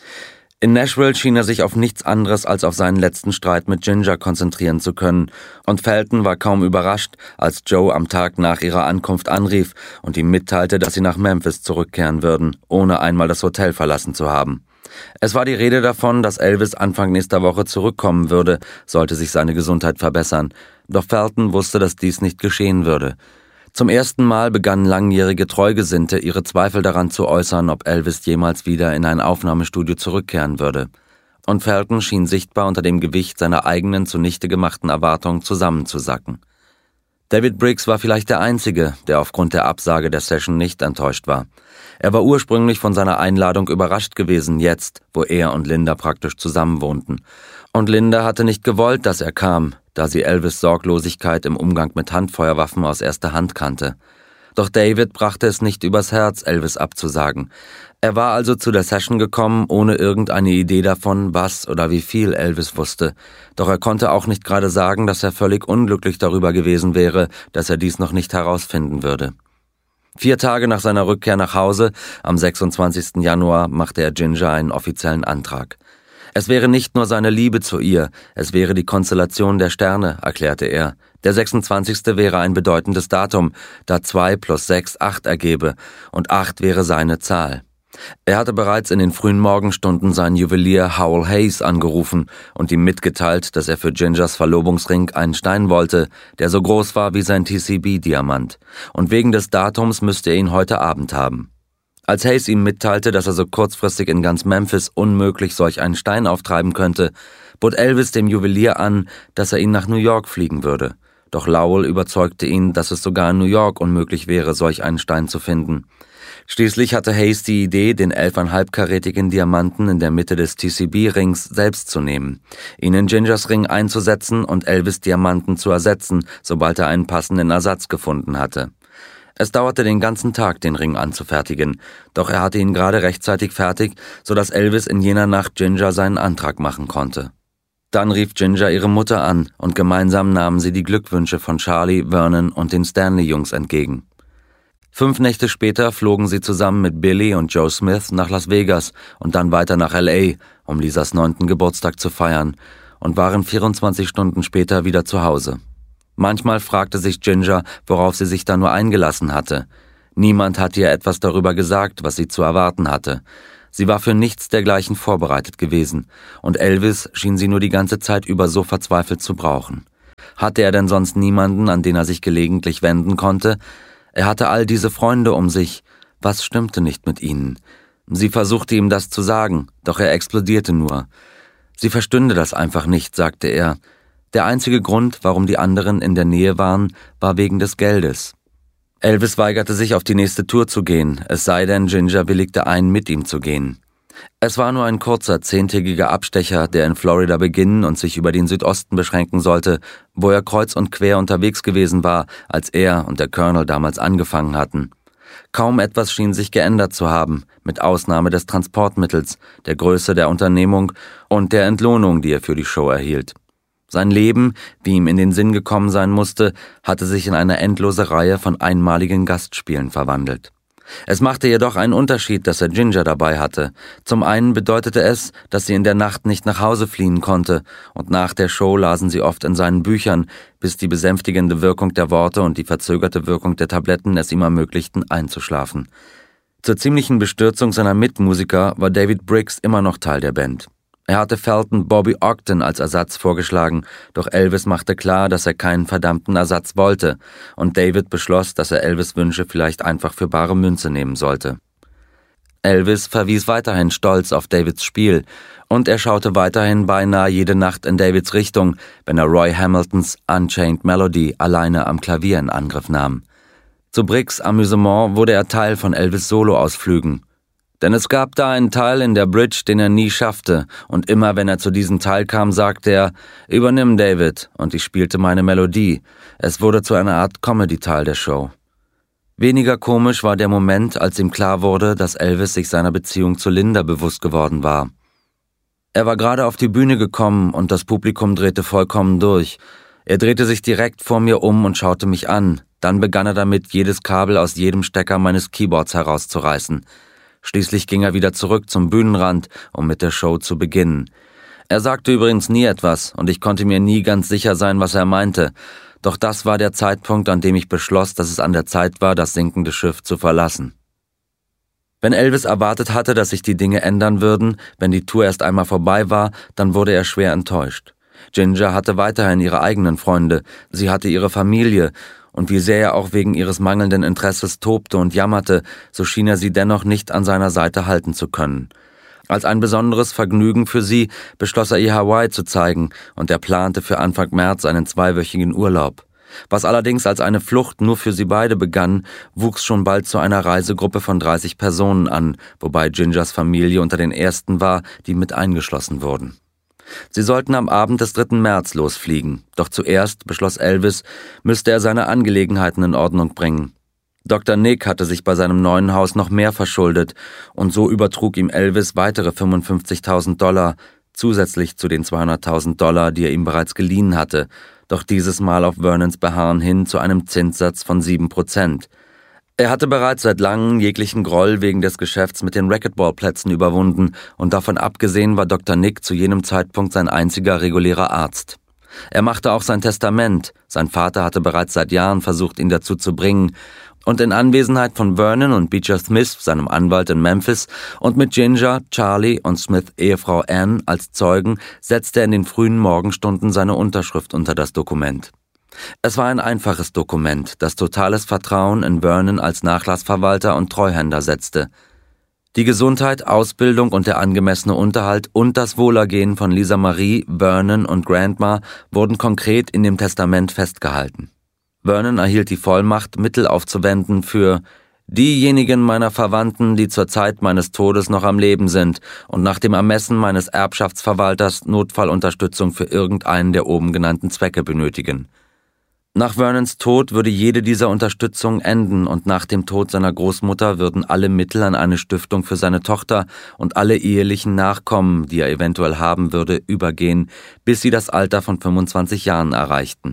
In Nashville schien er sich auf nichts anderes als auf seinen letzten Streit mit Ginger konzentrieren zu können, und Felton war kaum überrascht, als Joe am Tag nach ihrer Ankunft anrief und ihm mitteilte, dass sie nach Memphis zurückkehren würden, ohne einmal das Hotel verlassen zu haben. Es war die Rede davon, dass Elvis Anfang nächster Woche zurückkommen würde, sollte sich seine Gesundheit verbessern, doch Felton wusste, dass dies nicht geschehen würde. Zum ersten Mal begannen langjährige Treugesinnte ihre Zweifel daran zu äußern, ob Elvis jemals wieder in ein Aufnahmestudio zurückkehren würde. Und Felton schien sichtbar unter dem Gewicht seiner eigenen zunichte gemachten Erwartungen zusammenzusacken. David Briggs war vielleicht der Einzige, der aufgrund der Absage der Session nicht enttäuscht war. Er war ursprünglich von seiner Einladung überrascht gewesen, jetzt, wo er und Linda praktisch zusammenwohnten. Und Linda hatte nicht gewollt, dass er kam, da sie Elvis' Sorglosigkeit im Umgang mit Handfeuerwaffen aus erster Hand kannte. Doch David brachte es nicht übers Herz, Elvis abzusagen. Er war also zu der Session gekommen, ohne irgendeine Idee davon, was oder wie viel Elvis wusste. Doch er konnte auch nicht gerade sagen, dass er völlig unglücklich darüber gewesen wäre, dass er dies noch nicht herausfinden würde. Vier Tage nach seiner Rückkehr nach Hause, am sechsundzwanzigsten Januar, machte er Ginger einen offiziellen Antrag. Es wäre nicht nur seine Liebe zu ihr, es wäre die Konstellation der Sterne, erklärte er. Der sechsundzwanzigste wäre ein bedeutendes Datum, da zwei plus sechs acht ergebe, und acht wäre seine Zahl. Er hatte bereits in den frühen Morgenstunden seinen Juwelier Howell Hayes angerufen und ihm mitgeteilt, dass er für Gingers Verlobungsring einen Stein wollte, der so groß war wie sein T C B-Diamant, und wegen des Datums müsste er ihn heute Abend haben. Als Hayes ihm mitteilte, dass er so kurzfristig in ganz Memphis unmöglich solch einen Stein auftreiben könnte, bot Elvis dem Juwelier an, dass er ihn nach New York fliegen würde. Doch Lowell überzeugte ihn, dass es sogar in New York unmöglich wäre, solch einen Stein zu finden. Schließlich hatte Hayes die Idee, den elfeinhalbkarätigen Diamanten in der Mitte des T C B-Rings selbst zu nehmen, ihn in Gingers Ring einzusetzen und Elvis' Diamanten zu ersetzen, sobald er einen passenden Ersatz gefunden hatte. Es dauerte den ganzen Tag, den Ring anzufertigen, doch er hatte ihn gerade rechtzeitig fertig, sodass Elvis in jener Nacht Ginger seinen Antrag machen konnte. Dann rief Ginger ihre Mutter an und gemeinsam nahmen sie die Glückwünsche von Charlie, Vernon und den Stanley-Jungs entgegen. Fünf Nächte später flogen sie zusammen mit Billy und Joe Smith nach Las Vegas und dann weiter nach L A, um Lisas neunten Geburtstag zu feiern, und waren vierundzwanzig Stunden später wieder zu Hause. Manchmal fragte sich Ginger, worauf sie sich da nur eingelassen hatte. Niemand hatte ihr etwas darüber gesagt, was sie zu erwarten hatte. Sie war für nichts dergleichen vorbereitet gewesen, und Elvis schien sie nur die ganze Zeit über so verzweifelt zu brauchen. Hatte er denn sonst niemanden, an den er sich gelegentlich wenden konnte? Er hatte all diese Freunde um sich. Was stimmte nicht mit ihnen? Sie versuchte ihm das zu sagen, doch er explodierte nur. Sie verstünde das einfach nicht, sagte er. Der einzige Grund, warum die anderen in der Nähe waren, war wegen des Geldes. Elvis weigerte sich, auf die nächste Tour zu gehen, es sei denn, Ginger willigte ein, mit ihm zu gehen. Es war nur ein kurzer, zehntägiger Abstecher, der in Florida beginnen und sich über den Südosten beschränken sollte, wo er kreuz und quer unterwegs gewesen war, als er und der Colonel damals angefangen hatten. Kaum etwas schien sich geändert zu haben, mit Ausnahme des Transportmittels, der Größe der Unternehmung und der Entlohnung, die er für die Show erhielt. Sein Leben, wie ihm in den Sinn gekommen sein musste, hatte sich in eine endlose Reihe von einmaligen Gastspielen verwandelt. Es machte jedoch einen Unterschied, dass er Ginger dabei hatte. Zum einen bedeutete es, dass sie in der Nacht nicht nach Hause fliehen konnte, und nach der Show lasen sie oft in seinen Büchern, bis die besänftigende Wirkung der Worte und die verzögerte Wirkung der Tabletten es ihm ermöglichten, einzuschlafen. Zur ziemlichen Bestürzung seiner Mitmusiker war David Briggs immer noch Teil der Band. Er hatte Felton Bobby Ogden als Ersatz vorgeschlagen, doch Elvis machte klar, dass er keinen verdammten Ersatz wollte, und David beschloss, dass er Elvis' Wünsche vielleicht einfach für bare Münze nehmen sollte. Elvis verwies weiterhin stolz auf Davids Spiel, und er schaute weiterhin beinahe jede Nacht in Davids Richtung, wenn er Roy Hamiltons Unchained Melody alleine am Klavier in Angriff nahm. Zu Briggs' Amüsement wurde er Teil von Elvis' Soloausflügen. Denn es gab da einen Teil in der Bridge, den er nie schaffte, und immer wenn er zu diesem Teil kam, sagte er, »Übernimm, David«, und ich spielte meine Melodie. Es wurde zu einer Art Comedy-Teil der Show. Weniger komisch war der Moment, als ihm klar wurde, dass Elvis sich seiner Beziehung zu Linda bewusst geworden war. Er war gerade auf die Bühne gekommen und das Publikum drehte vollkommen durch. Er drehte sich direkt vor mir um und schaute mich an. Dann begann er damit, jedes Kabel aus jedem Stecker meines Keyboards herauszureißen. Schließlich ging er wieder zurück zum Bühnenrand, um mit der Show zu beginnen. Er sagte übrigens nie etwas, und ich konnte mir nie ganz sicher sein, was er meinte. Doch das war der Zeitpunkt, an dem ich beschloss, dass es an der Zeit war, das sinkende Schiff zu verlassen. Wenn Elvis erwartet hatte, dass sich die Dinge ändern würden, wenn die Tour erst einmal vorbei war, dann wurde er schwer enttäuscht. Ginger hatte weiterhin ihre eigenen Freunde, sie hatte ihre Familie, und wie sehr er auch wegen ihres mangelnden Interesses tobte und jammerte, so schien er sie dennoch nicht an seiner Seite halten zu können. Als ein besonderes Vergnügen für sie beschloss er, ihr Hawaii zu zeigen, und er plante für Anfang März einen zweiwöchigen Urlaub. Was allerdings als eine Flucht nur für sie beide begann, wuchs schon bald zu einer Reisegruppe von dreißig Personen an, wobei Gingers Familie unter den ersten war, die mit eingeschlossen wurden. Sie sollten am Abend des dritten März losfliegen, doch zuerst, beschloss Elvis, müsste er seine Angelegenheiten in Ordnung bringen. Doktor Nick hatte sich bei seinem neuen Haus noch mehr verschuldet, und so übertrug ihm Elvis weitere fünfundfünfzigtausend Dollar, zusätzlich zu den zweihunderttausend Dollar, die er ihm bereits geliehen hatte, doch dieses Mal auf Vernons Beharren hin zu einem Zinssatz von sieben Prozent. Er hatte bereits seit langem jeglichen Groll wegen des Geschäfts mit den Racquetballplätzen überwunden, und davon abgesehen war Doktor Nick zu jenem Zeitpunkt sein einziger regulärer Arzt. Er machte auch sein Testament, sein Vater hatte bereits seit Jahren versucht, ihn dazu zu bringen, und in Anwesenheit von Vernon und Beecher Smith, seinem Anwalt in Memphis, und mit Ginger, Charlie und Smith Ehefrau Ann als Zeugen, setzte er in den frühen Morgenstunden seine Unterschrift unter das Dokument. Es war ein einfaches Dokument, das totales Vertrauen in Vernon als Nachlassverwalter und Treuhänder setzte. Die Gesundheit, Ausbildung und der angemessene Unterhalt und das Wohlergehen von Lisa Marie, Vernon und Grandma wurden konkret in dem Testament festgehalten. Vernon erhielt die Vollmacht, Mittel aufzuwenden für diejenigen meiner Verwandten, die zur Zeit meines Todes noch am Leben sind und nach dem Ermessen meines Erbschaftsverwalters Notfallunterstützung für irgendeinen der oben genannten Zwecke benötigen. Nach Vernons Tod würde jede dieser Unterstützung enden, und nach dem Tod seiner Großmutter würden alle Mittel an eine Stiftung für seine Tochter und alle ehelichen Nachkommen, die er eventuell haben würde, übergehen, bis sie das Alter von fünfundzwanzig Jahren erreichten.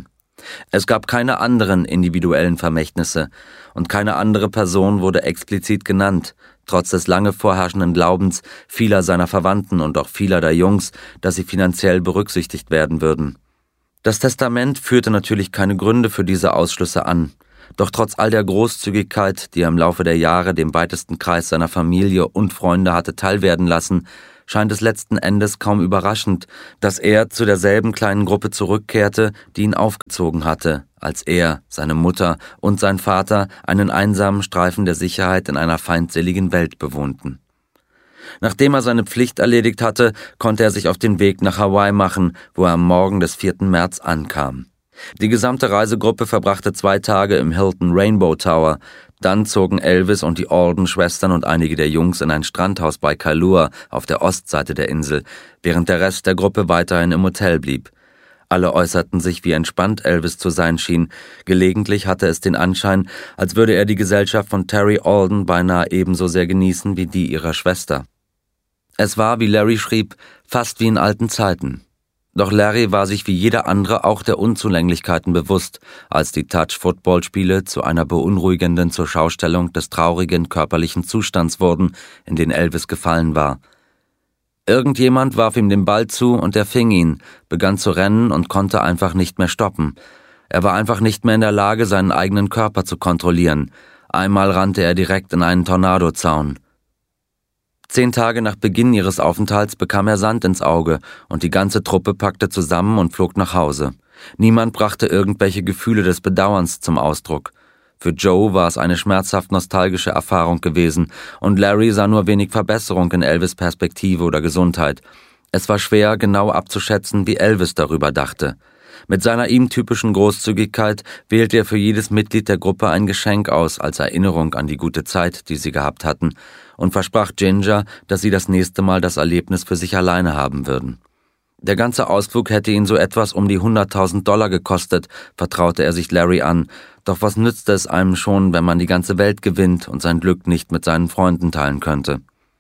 Es gab keine anderen individuellen Vermächtnisse und keine andere Person wurde explizit genannt, trotz des lange vorherrschenden Glaubens vieler seiner Verwandten und auch vieler der Jungs, dass sie finanziell berücksichtigt werden würden. Das Testament führte natürlich keine Gründe für diese Ausschlüsse an, doch trotz all der Großzügigkeit, die er im Laufe der Jahre dem weitesten Kreis seiner Familie und Freunde hatte teilwerden lassen, scheint es letzten Endes kaum überraschend, dass er zu derselben kleinen Gruppe zurückkehrte, die ihn aufgezogen hatte, als er, seine Mutter und sein Vater einen einsamen Streifen der Sicherheit in einer feindseligen Welt bewohnten. Nachdem er seine Pflicht erledigt hatte, konnte er sich auf den Weg nach Hawaii machen, wo er am Morgen des vierten März ankam. Die gesamte Reisegruppe verbrachte zwei Tage im Hilton Rainbow Tower. Dann zogen Elvis und die Alden-Schwestern und einige der Jungs in ein Strandhaus bei Kailua auf der Ostseite der Insel, während der Rest der Gruppe weiterhin im Hotel blieb. Alle äußerten sich, wie entspannt Elvis zu sein schien. Gelegentlich hatte es den Anschein, als würde er die Gesellschaft von Terry Alden beinahe ebenso sehr genießen wie die ihrer Schwester. Es war, wie Larry schrieb, fast wie in alten Zeiten. Doch Larry war sich wie jeder andere auch der Unzulänglichkeiten bewusst, als die Touch-Football-Spiele zu einer beunruhigenden Zurschaustellung des traurigen körperlichen Zustands wurden, in den Elvis gefallen war. Irgendjemand warf ihm den Ball zu und er fing ihn, begann zu rennen und konnte einfach nicht mehr stoppen. Er war einfach nicht mehr in der Lage, seinen eigenen Körper zu kontrollieren. Einmal rannte er direkt in einen Tornadozaun. Zehn Tage nach Beginn ihres Aufenthalts bekam er Sand ins Auge und die ganze Truppe packte zusammen und flog nach Hause. Niemand brachte irgendwelche Gefühle des Bedauerns zum Ausdruck. Für Joe war es eine schmerzhaft nostalgische Erfahrung gewesen und Larry sah nur wenig Verbesserung in Elvis' Perspektive oder Gesundheit. Es war schwer, genau abzuschätzen, wie Elvis darüber dachte. Mit seiner ihm typischen Großzügigkeit wählte er für jedes Mitglied der Gruppe ein Geschenk aus als Erinnerung an die gute Zeit, die sie gehabt hatten, und versprach Ginger, dass sie das nächste Mal das Erlebnis für sich alleine haben würden. Der ganze Ausflug hätte ihn so etwas um die hunderttausend Dollar gekostet, vertraute er sich Larry an, doch was nützte es einem schon, wenn man die ganze Welt gewinnt und sein Glück nicht mit seinen Freunden teilen könnte?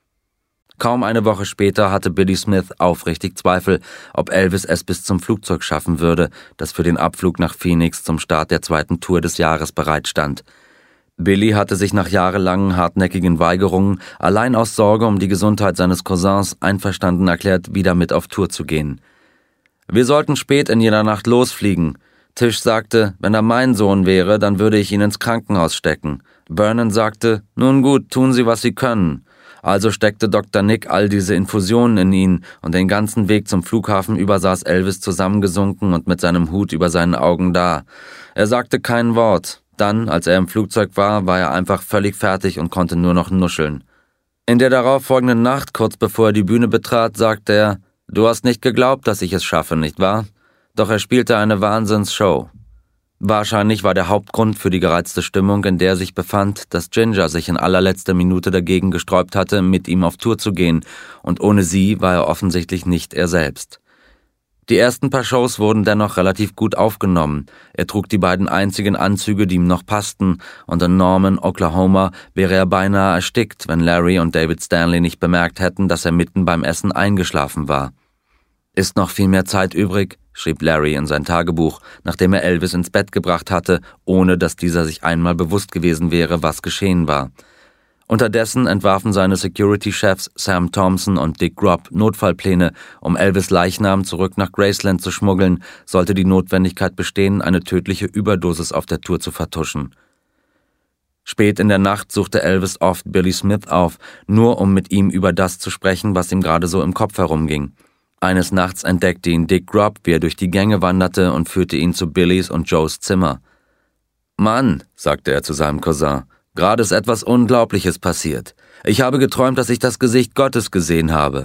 Kaum eine Woche später hatte Billy Smith aufrichtig Zweifel, ob Elvis es bis zum Flugzeug schaffen würde, das für den Abflug nach Phoenix zum Start der zweiten Tour des Jahres bereitstand. Billy hatte sich nach jahrelangen hartnäckigen Weigerungen allein aus Sorge um die Gesundheit seines Cousins einverstanden erklärt, wieder mit auf Tour zu gehen. Wir sollten spät in jener Nacht losfliegen. Tisch sagte, wenn er mein Sohn wäre, dann würde ich ihn ins Krankenhaus stecken. Vernon sagte, nun gut, tun Sie, was Sie können. Also steckte Doktor Nick all diese Infusionen in ihn und den ganzen Weg zum Flughafen über saß Elvis zusammengesunken und mit seinem Hut über seinen Augen da. Er sagte kein Wort. Dann, als er im Flugzeug war, war er einfach völlig fertig und konnte nur noch nuscheln. In der darauffolgenden Nacht, kurz bevor er die Bühne betrat, sagte er, »Du hast nicht geglaubt, dass ich es schaffe, nicht wahr?« Doch er spielte eine Wahnsinnsshow. Wahrscheinlich war der Hauptgrund für die gereizte Stimmung, in der er sich befand, dass Ginger sich in allerletzter Minute dagegen gesträubt hatte, mit ihm auf Tour zu gehen, und ohne sie war er offensichtlich nicht er selbst. Die ersten paar Shows wurden dennoch relativ gut aufgenommen. Er trug die beiden einzigen Anzüge, die ihm noch passten, und in Norman, Oklahoma, wäre er beinahe erstickt, wenn Larry und David Stanley nicht bemerkt hätten, dass er mitten beim Essen eingeschlafen war. »Ist noch viel mehr Zeit übrig?« schrieb Larry in sein Tagebuch, nachdem er Elvis ins Bett gebracht hatte, ohne dass dieser sich einmal bewusst gewesen wäre, was geschehen war. Unterdessen entwarfen seine Security-Chefs Sam Thompson und Dick Grobb Notfallpläne, um Elvis' Leichnam zurück nach Graceland zu schmuggeln, sollte die Notwendigkeit bestehen, eine tödliche Überdosis auf der Tour zu vertuschen. Spät in der Nacht suchte Elvis oft Billy Smith auf, nur um mit ihm über das zu sprechen, was ihm gerade so im Kopf herumging. Eines Nachts entdeckte ihn Dick Grobb, wie er durch die Gänge wanderte, und führte ihn zu Billys und Joes Zimmer. »Mann«, sagte er zu seinem Cousin, »gerade ist etwas Unglaubliches passiert. Ich habe geträumt, dass ich das Gesicht Gottes gesehen habe.«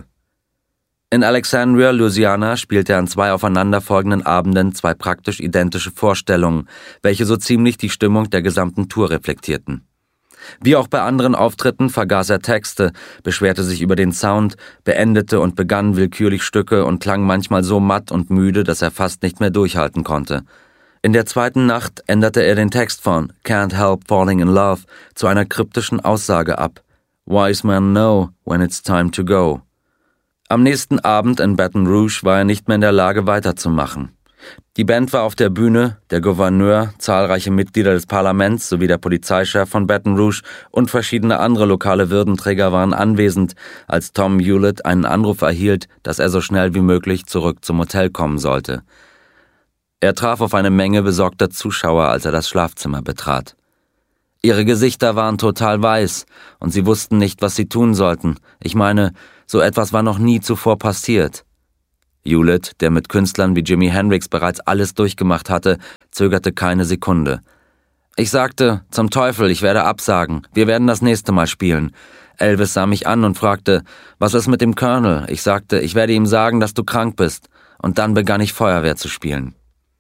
In Alexandria, Louisiana, spielte er an zwei aufeinanderfolgenden Abenden zwei praktisch identische Vorstellungen, welche so ziemlich die Stimmung der gesamten Tour reflektierten. Wie auch bei anderen Auftritten vergaß er Texte, beschwerte sich über den Sound, beendete und begann willkürlich Stücke und klang manchmal so matt und müde, dass er fast nicht mehr durchhalten konnte. In der zweiten Nacht änderte er den Text von Can't Help Falling in Love zu einer kryptischen Aussage ab. Wise men know when it's time to go. Am nächsten Abend in Baton Rouge war er nicht mehr in der Lage weiterzumachen. Die Band war auf der Bühne, der Gouverneur, zahlreiche Mitglieder des Parlaments sowie der Polizeichef von Baton Rouge und verschiedene andere lokale Würdenträger waren anwesend, als Tom Hewlett einen Anruf erhielt, dass er so schnell wie möglich zurück zum Hotel kommen sollte. Er traf auf eine Menge besorgter Zuschauer, als er das Schlafzimmer betrat. Ihre Gesichter waren total weiß und sie wussten nicht, was sie tun sollten. Ich meine, so etwas war noch nie zuvor passiert. Hewlett, der mit Künstlern wie Jimi Hendrix bereits alles durchgemacht hatte, zögerte keine Sekunde. Ich sagte, zum Teufel, ich werde absagen, wir werden das nächste Mal spielen. Elvis sah mich an und fragte, was ist mit dem Colonel? Ich sagte, ich werde ihm sagen, dass du krank bist. Und dann begann ich Feuerwehr zu spielen.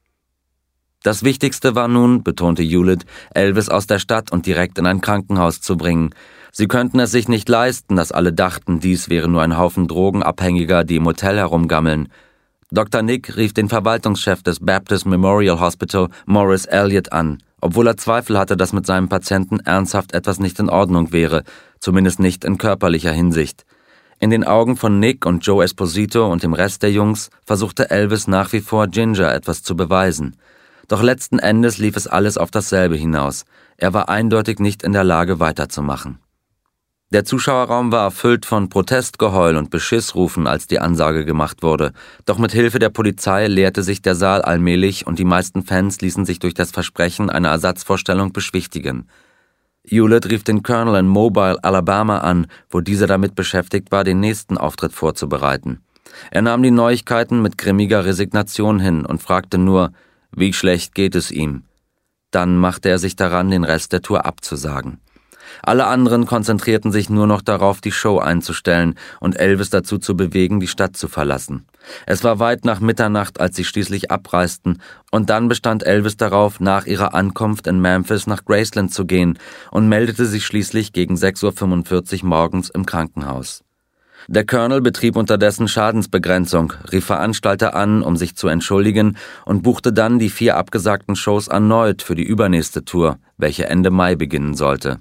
Das Wichtigste war nun, betonte Hewlett, Elvis aus der Stadt und direkt in ein Krankenhaus zu bringen. Sie könnten es sich nicht leisten, dass alle dachten, dies wäre nur ein Haufen Drogenabhängiger, die im Hotel herumgammeln. Doktor Nick rief den Verwaltungschef des Baptist Memorial Hospital, Morris Elliott, an, obwohl er Zweifel hatte, dass mit seinem Patienten ernsthaft etwas nicht in Ordnung wäre, zumindest nicht in körperlicher Hinsicht. In den Augen von Nick und Joe Esposito und dem Rest der Jungs versuchte Elvis nach wie vor Ginger etwas zu beweisen. Doch letzten Endes lief es alles auf dasselbe hinaus. Er war eindeutig nicht in der Lage, weiterzumachen. Der Zuschauerraum war erfüllt von Protestgeheul und Beschissrufen, als die Ansage gemacht wurde. Doch mit Hilfe der Polizei leerte sich der Saal allmählich und die meisten Fans ließen sich durch das Versprechen einer Ersatzvorstellung beschwichtigen. Hewlett rief den Colonel in Mobile, Alabama an, wo dieser damit beschäftigt war, den nächsten Auftritt vorzubereiten. Er nahm die Neuigkeiten mit grimmiger Resignation hin und fragte nur, wie schlecht geht es ihm? Dann machte er sich daran, den Rest der Tour abzusagen. Alle anderen konzentrierten sich nur noch darauf, die Show einzustellen und Elvis dazu zu bewegen, die Stadt zu verlassen. Es war weit nach Mitternacht, als sie schließlich abreisten, und dann bestand Elvis darauf, nach ihrer Ankunft in Memphis nach Graceland zu gehen und meldete sich schließlich gegen sechs Uhr fünfundvierzig morgens im Krankenhaus. Der Colonel betrieb unterdessen Schadensbegrenzung, rief Veranstalter an, um sich zu entschuldigen, und buchte dann die vier abgesagten Shows erneut für die übernächste Tour, welche Ende Mai beginnen sollte.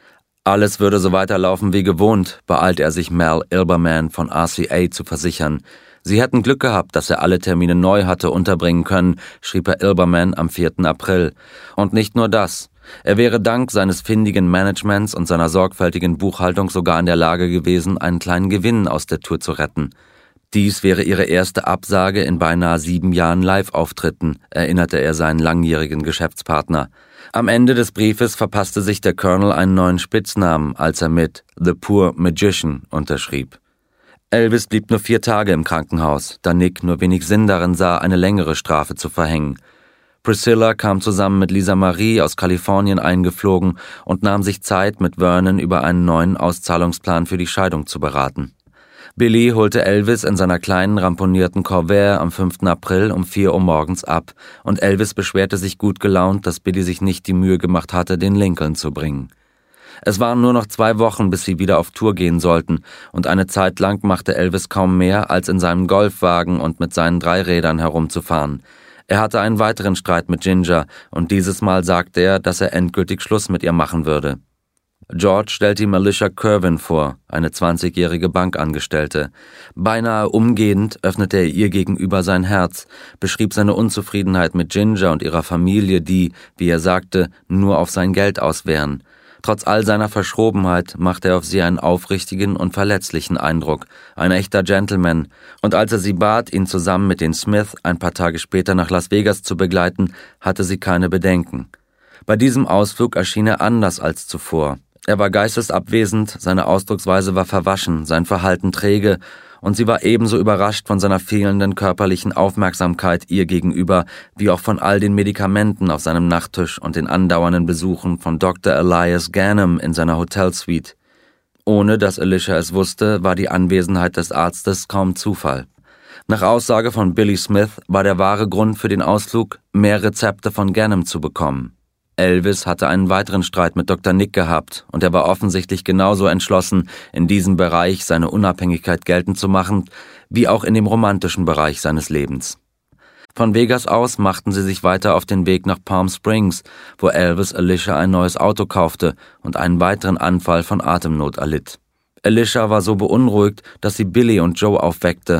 Alles würde so weiterlaufen wie gewohnt, beeilte er sich Mel Ilberman von R C A zu versichern. Sie hätten Glück gehabt, dass er alle Termine neu hatte unterbringen können, schrieb er Ilberman am vierten April. Und nicht nur das. Er wäre dank seines findigen Managements und seiner sorgfältigen Buchhaltung sogar in der Lage gewesen, einen kleinen Gewinn aus der Tour zu retten. Dies wäre ihre erste Absage in beinahe sieben Jahren Live-Auftritten, erinnerte er seinen langjährigen Geschäftspartner. Am Ende des Briefes verpasste sich der Colonel einen neuen Spitznamen, als er mit The Poor Magician unterschrieb. Elvis blieb nur vier Tage im Krankenhaus, da Nick nur wenig Sinn darin sah, eine längere Strafe zu verhängen. Priscilla kam zusammen mit Lisa Marie aus Kalifornien eingeflogen und nahm sich Zeit, mit Vernon über einen neuen Auszahlungsplan für die Scheidung zu beraten. Billy holte Elvis in seiner kleinen ramponierten Corvair am fünften April um vier Uhr morgens ab und Elvis beschwerte sich gut gelaunt, dass Billy sich nicht die Mühe gemacht hatte, den Lincoln zu bringen. Es waren nur noch zwei Wochen, bis sie wieder auf Tour gehen sollten und eine Zeit lang machte Elvis kaum mehr, als in seinem Golfwagen und mit seinen Dreirädern herumzufahren. Er hatte einen weiteren Streit mit Ginger und dieses Mal sagte er, dass er endgültig Schluss mit ihr machen würde. George stellte ihm Alicia Kerwin vor, eine zwanzigjährige Bankangestellte. Beinahe umgehend öffnete er ihr gegenüber sein Herz, beschrieb seine Unzufriedenheit mit Ginger und ihrer Familie, die, wie er sagte, nur auf sein Geld aus wären. Trotz all seiner Verschrobenheit machte er auf sie einen aufrichtigen und verletzlichen Eindruck, ein echter Gentleman, und als er sie bat, ihn zusammen mit den Smith ein paar Tage später nach Las Vegas zu begleiten, hatte sie keine Bedenken. Bei diesem Ausflug erschien er anders als zuvor. Er war geistesabwesend, seine Ausdrucksweise war verwaschen, sein Verhalten träge, und sie war ebenso überrascht von seiner fehlenden körperlichen Aufmerksamkeit ihr gegenüber, wie auch von all den Medikamenten auf seinem Nachttisch und den andauernden Besuchen von Doktor Elias Ganem in seiner Hotelsuite. Ohne dass Alicia es wusste, war die Anwesenheit des Arztes kaum Zufall. Nach Aussage von Billy Smith war der wahre Grund für den Ausflug, mehr Rezepte von Ganem zu bekommen. Elvis hatte einen weiteren Streit mit Doktor Nick gehabt und er war offensichtlich genauso entschlossen, in diesem Bereich seine Unabhängigkeit geltend zu machen, wie auch in dem romantischen Bereich seines Lebens. Von Vegas aus machten sie sich weiter auf den Weg nach Palm Springs, wo Elvis Alicia ein neues Auto kaufte und einen weiteren Anfall von Atemnot erlitt. Alicia war so beunruhigt, dass sie Billy und Joe aufweckte,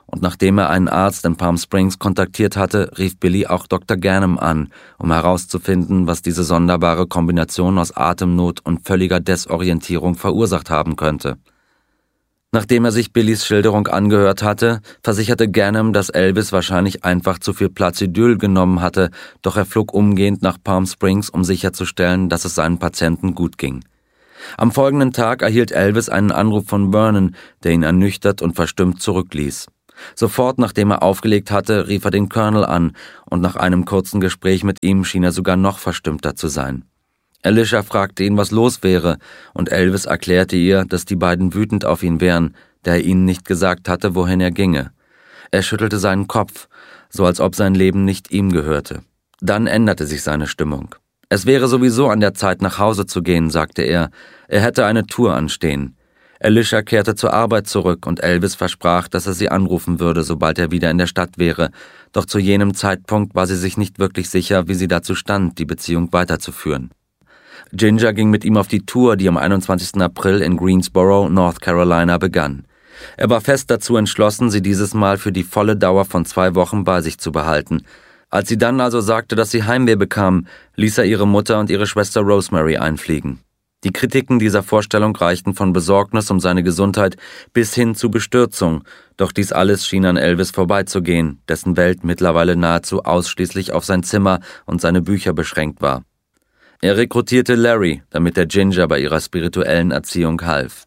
und nachdem er einen Arzt in Palm Springs kontaktiert hatte, rief Billy auch Doktor Ghanem an, um herauszufinden, was diese sonderbare Kombination aus Atemnot und völliger Desorientierung verursacht haben könnte. Nachdem er sich Billys Schilderung angehört hatte, versicherte Ghanem, dass Elvis wahrscheinlich einfach zu viel Placidyl genommen hatte, doch er flog umgehend nach Palm Springs, um sicherzustellen, dass es seinen Patienten gut ging. Am folgenden Tag erhielt Elvis einen Anruf von Vernon, der ihn ernüchtert und verstimmt zurückließ. Sofort nachdem er aufgelegt hatte, rief er den Colonel an, und nach einem kurzen Gespräch mit ihm schien er sogar noch verstimmter zu sein. Alicia fragte ihn, was los wäre, und Elvis erklärte ihr, dass die beiden wütend auf ihn wären, da er ihnen nicht gesagt hatte, wohin er ginge. Er schüttelte seinen Kopf, so als ob sein Leben nicht ihm gehörte. Dann änderte sich seine Stimmung. Es wäre sowieso an der Zeit, nach Hause zu gehen, sagte er. Er hätte eine Tour anstehen. Alicia kehrte zur Arbeit zurück und Elvis versprach, dass er sie anrufen würde, sobald er wieder in der Stadt wäre. Doch zu jenem Zeitpunkt war sie sich nicht wirklich sicher, wie sie dazu stand, die Beziehung weiterzuführen. Ginger ging mit ihm auf die Tour, die am einundzwanzigsten April in Greensboro, North Carolina, begann. Er war fest dazu entschlossen, sie dieses Mal für die volle Dauer von zwei Wochen bei sich zu behalten. Als sie dann also sagte, dass sie Heimweh bekam, ließ er ihre Mutter und ihre Schwester Rosemary einfliegen. Die Kritiken dieser Vorstellung reichten von Besorgnis um seine Gesundheit bis hin zu Bestürzung, doch dies alles schien an Elvis vorbeizugehen, dessen Welt mittlerweile nahezu ausschließlich auf sein Zimmer und seine Bücher beschränkt war. Er rekrutierte Larry, damit er Ginger bei ihrer spirituellen Erziehung half.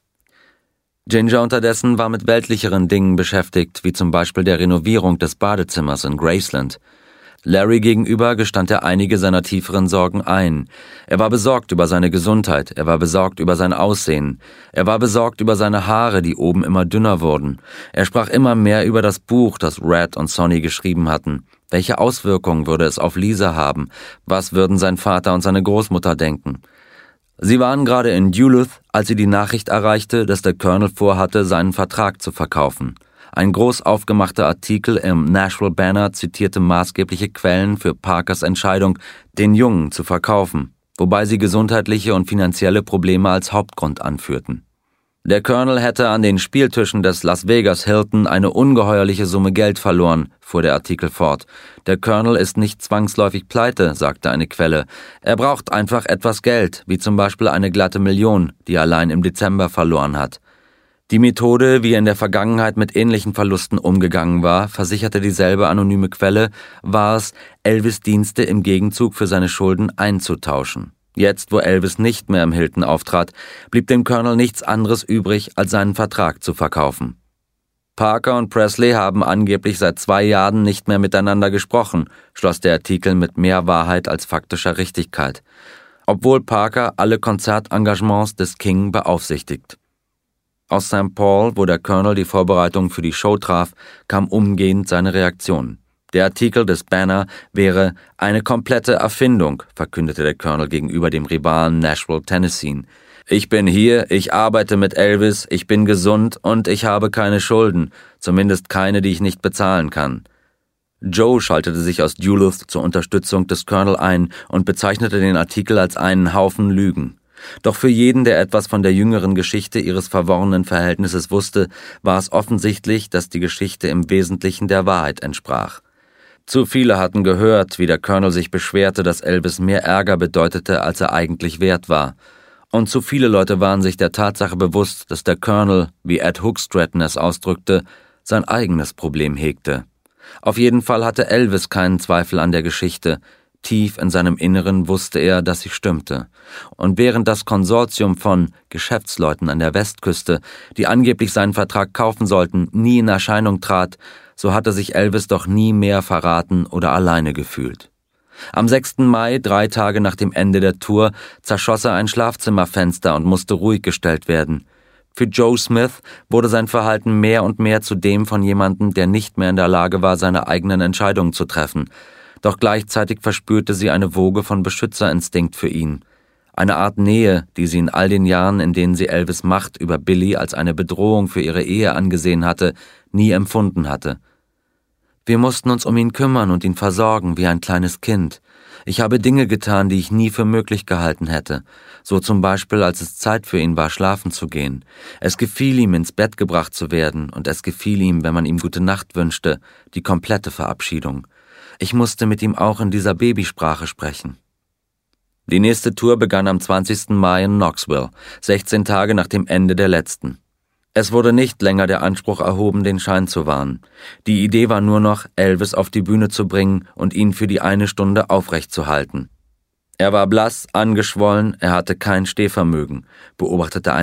Ginger unterdessen war mit weltlicheren Dingen beschäftigt, wie zum Beispiel der Renovierung des Badezimmers in Graceland. Larry gegenüber gestand er einige seiner tieferen Sorgen ein. Er war besorgt über seine Gesundheit, er war besorgt über sein Aussehen, er war besorgt über seine Haare, die oben immer dünner wurden. Er sprach immer mehr über das Buch, das Red und Sonny geschrieben hatten. Welche Auswirkungen würde es auf Lisa haben? Was würden sein Vater und seine Großmutter denken? Sie waren gerade in Duluth, als sie die Nachricht erreichte, dass der Colonel vorhatte, seinen Vertrag zu verkaufen. Ein groß aufgemachter Artikel im Nashville Banner zitierte maßgebliche Quellen für Parkers Entscheidung, den Jungen zu verkaufen, wobei sie gesundheitliche und finanzielle Probleme als Hauptgrund anführten. Der Colonel hätte an den Spieltischen des Las Vegas Hilton eine ungeheuerliche Summe Geld verloren, fuhr der Artikel fort. Der Colonel ist nicht zwangsläufig pleite, sagte eine Quelle. Er braucht einfach etwas Geld, wie zum Beispiel eine glatte Million, die er allein im Dezember verloren hat. Die Methode, wie er in der Vergangenheit mit ähnlichen Verlusten umgegangen war, versicherte dieselbe anonyme Quelle, war es, Elvis Dienste im Gegenzug für seine Schulden einzutauschen. Jetzt, wo Elvis nicht mehr im Hilton auftrat, blieb dem Colonel nichts anderes übrig, als seinen Vertrag zu verkaufen. Parker und Presley haben angeblich seit zwei Jahren nicht mehr miteinander gesprochen, schloss der Artikel mit mehr Wahrheit als faktischer Richtigkeit, obwohl Parker alle Konzertengagements des King beaufsichtigt. Aus Sankt Paul, wo der Colonel die Vorbereitungen für die Show traf, kam umgehend seine Reaktion. Der Artikel des Banner wäre eine komplette Erfindung, verkündete der Colonel gegenüber dem Rivalen Nashville, Tennessee. Ich bin hier, ich arbeite mit Elvis, ich bin gesund und ich habe keine Schulden, zumindest keine, die ich nicht bezahlen kann. Joe schaltete sich aus Duluth zur Unterstützung des Colonel ein und bezeichnete den Artikel als einen Haufen Lügen. Doch für jeden, der etwas von der jüngeren Geschichte ihres verworrenen Verhältnisses wusste, war es offensichtlich, dass die Geschichte im Wesentlichen der Wahrheit entsprach. Zu viele hatten gehört, wie der Colonel sich beschwerte, dass Elvis mehr Ärger bedeutete, als er eigentlich wert war. Und zu viele Leute waren sich der Tatsache bewusst, dass der Colonel, wie Ed Hookstratton es ausdrückte, sein eigenes Problem hegte. Auf jeden Fall hatte Elvis keinen Zweifel an der Geschichte. Tief in seinem Inneren wusste er, dass sie stimmte. Und während das Konsortium von Geschäftsleuten an der Westküste, die angeblich seinen Vertrag kaufen sollten, nie in Erscheinung trat, so hatte sich Elvis doch nie mehr verraten oder alleine gefühlt. Am sechsten Mai, drei Tage nach dem Ende der Tour, zerschoss er ein Schlafzimmerfenster und musste ruhig gestellt werden. Für Joe Smith wurde sein Verhalten mehr und mehr zu dem von jemandem, der nicht mehr in der Lage war, seine eigenen Entscheidungen zu treffen. Doch gleichzeitig verspürte sie eine Woge von Beschützerinstinkt für ihn. Eine Art Nähe, die sie in all den Jahren, in denen sie Elvis' Macht über Billy als eine Bedrohung für ihre Ehe angesehen hatte, nie empfunden hatte. Wir mussten uns um ihn kümmern und ihn versorgen wie ein kleines Kind. Ich habe Dinge getan, die ich nie für möglich gehalten hätte. So zum Beispiel, als es Zeit für ihn war, schlafen zu gehen. Es gefiel ihm, ins Bett gebracht zu werden, und es gefiel ihm, wenn man ihm gute Nacht wünschte, die komplette Verabschiedung. Ich musste mit ihm auch in dieser Babysprache sprechen. Die nächste Tour begann am zwanzigsten Mai in Knoxville, sechzehn Tage nach dem Ende der letzten. Es wurde nicht länger der Anspruch erhoben, den Schein zu wahren. Die Idee war nur noch, Elvis auf die Bühne zu bringen und ihn für die eine Stunde aufrecht zu halten. Er war blass, angeschwollen, er hatte kein Stehvermögen, beobachtete ein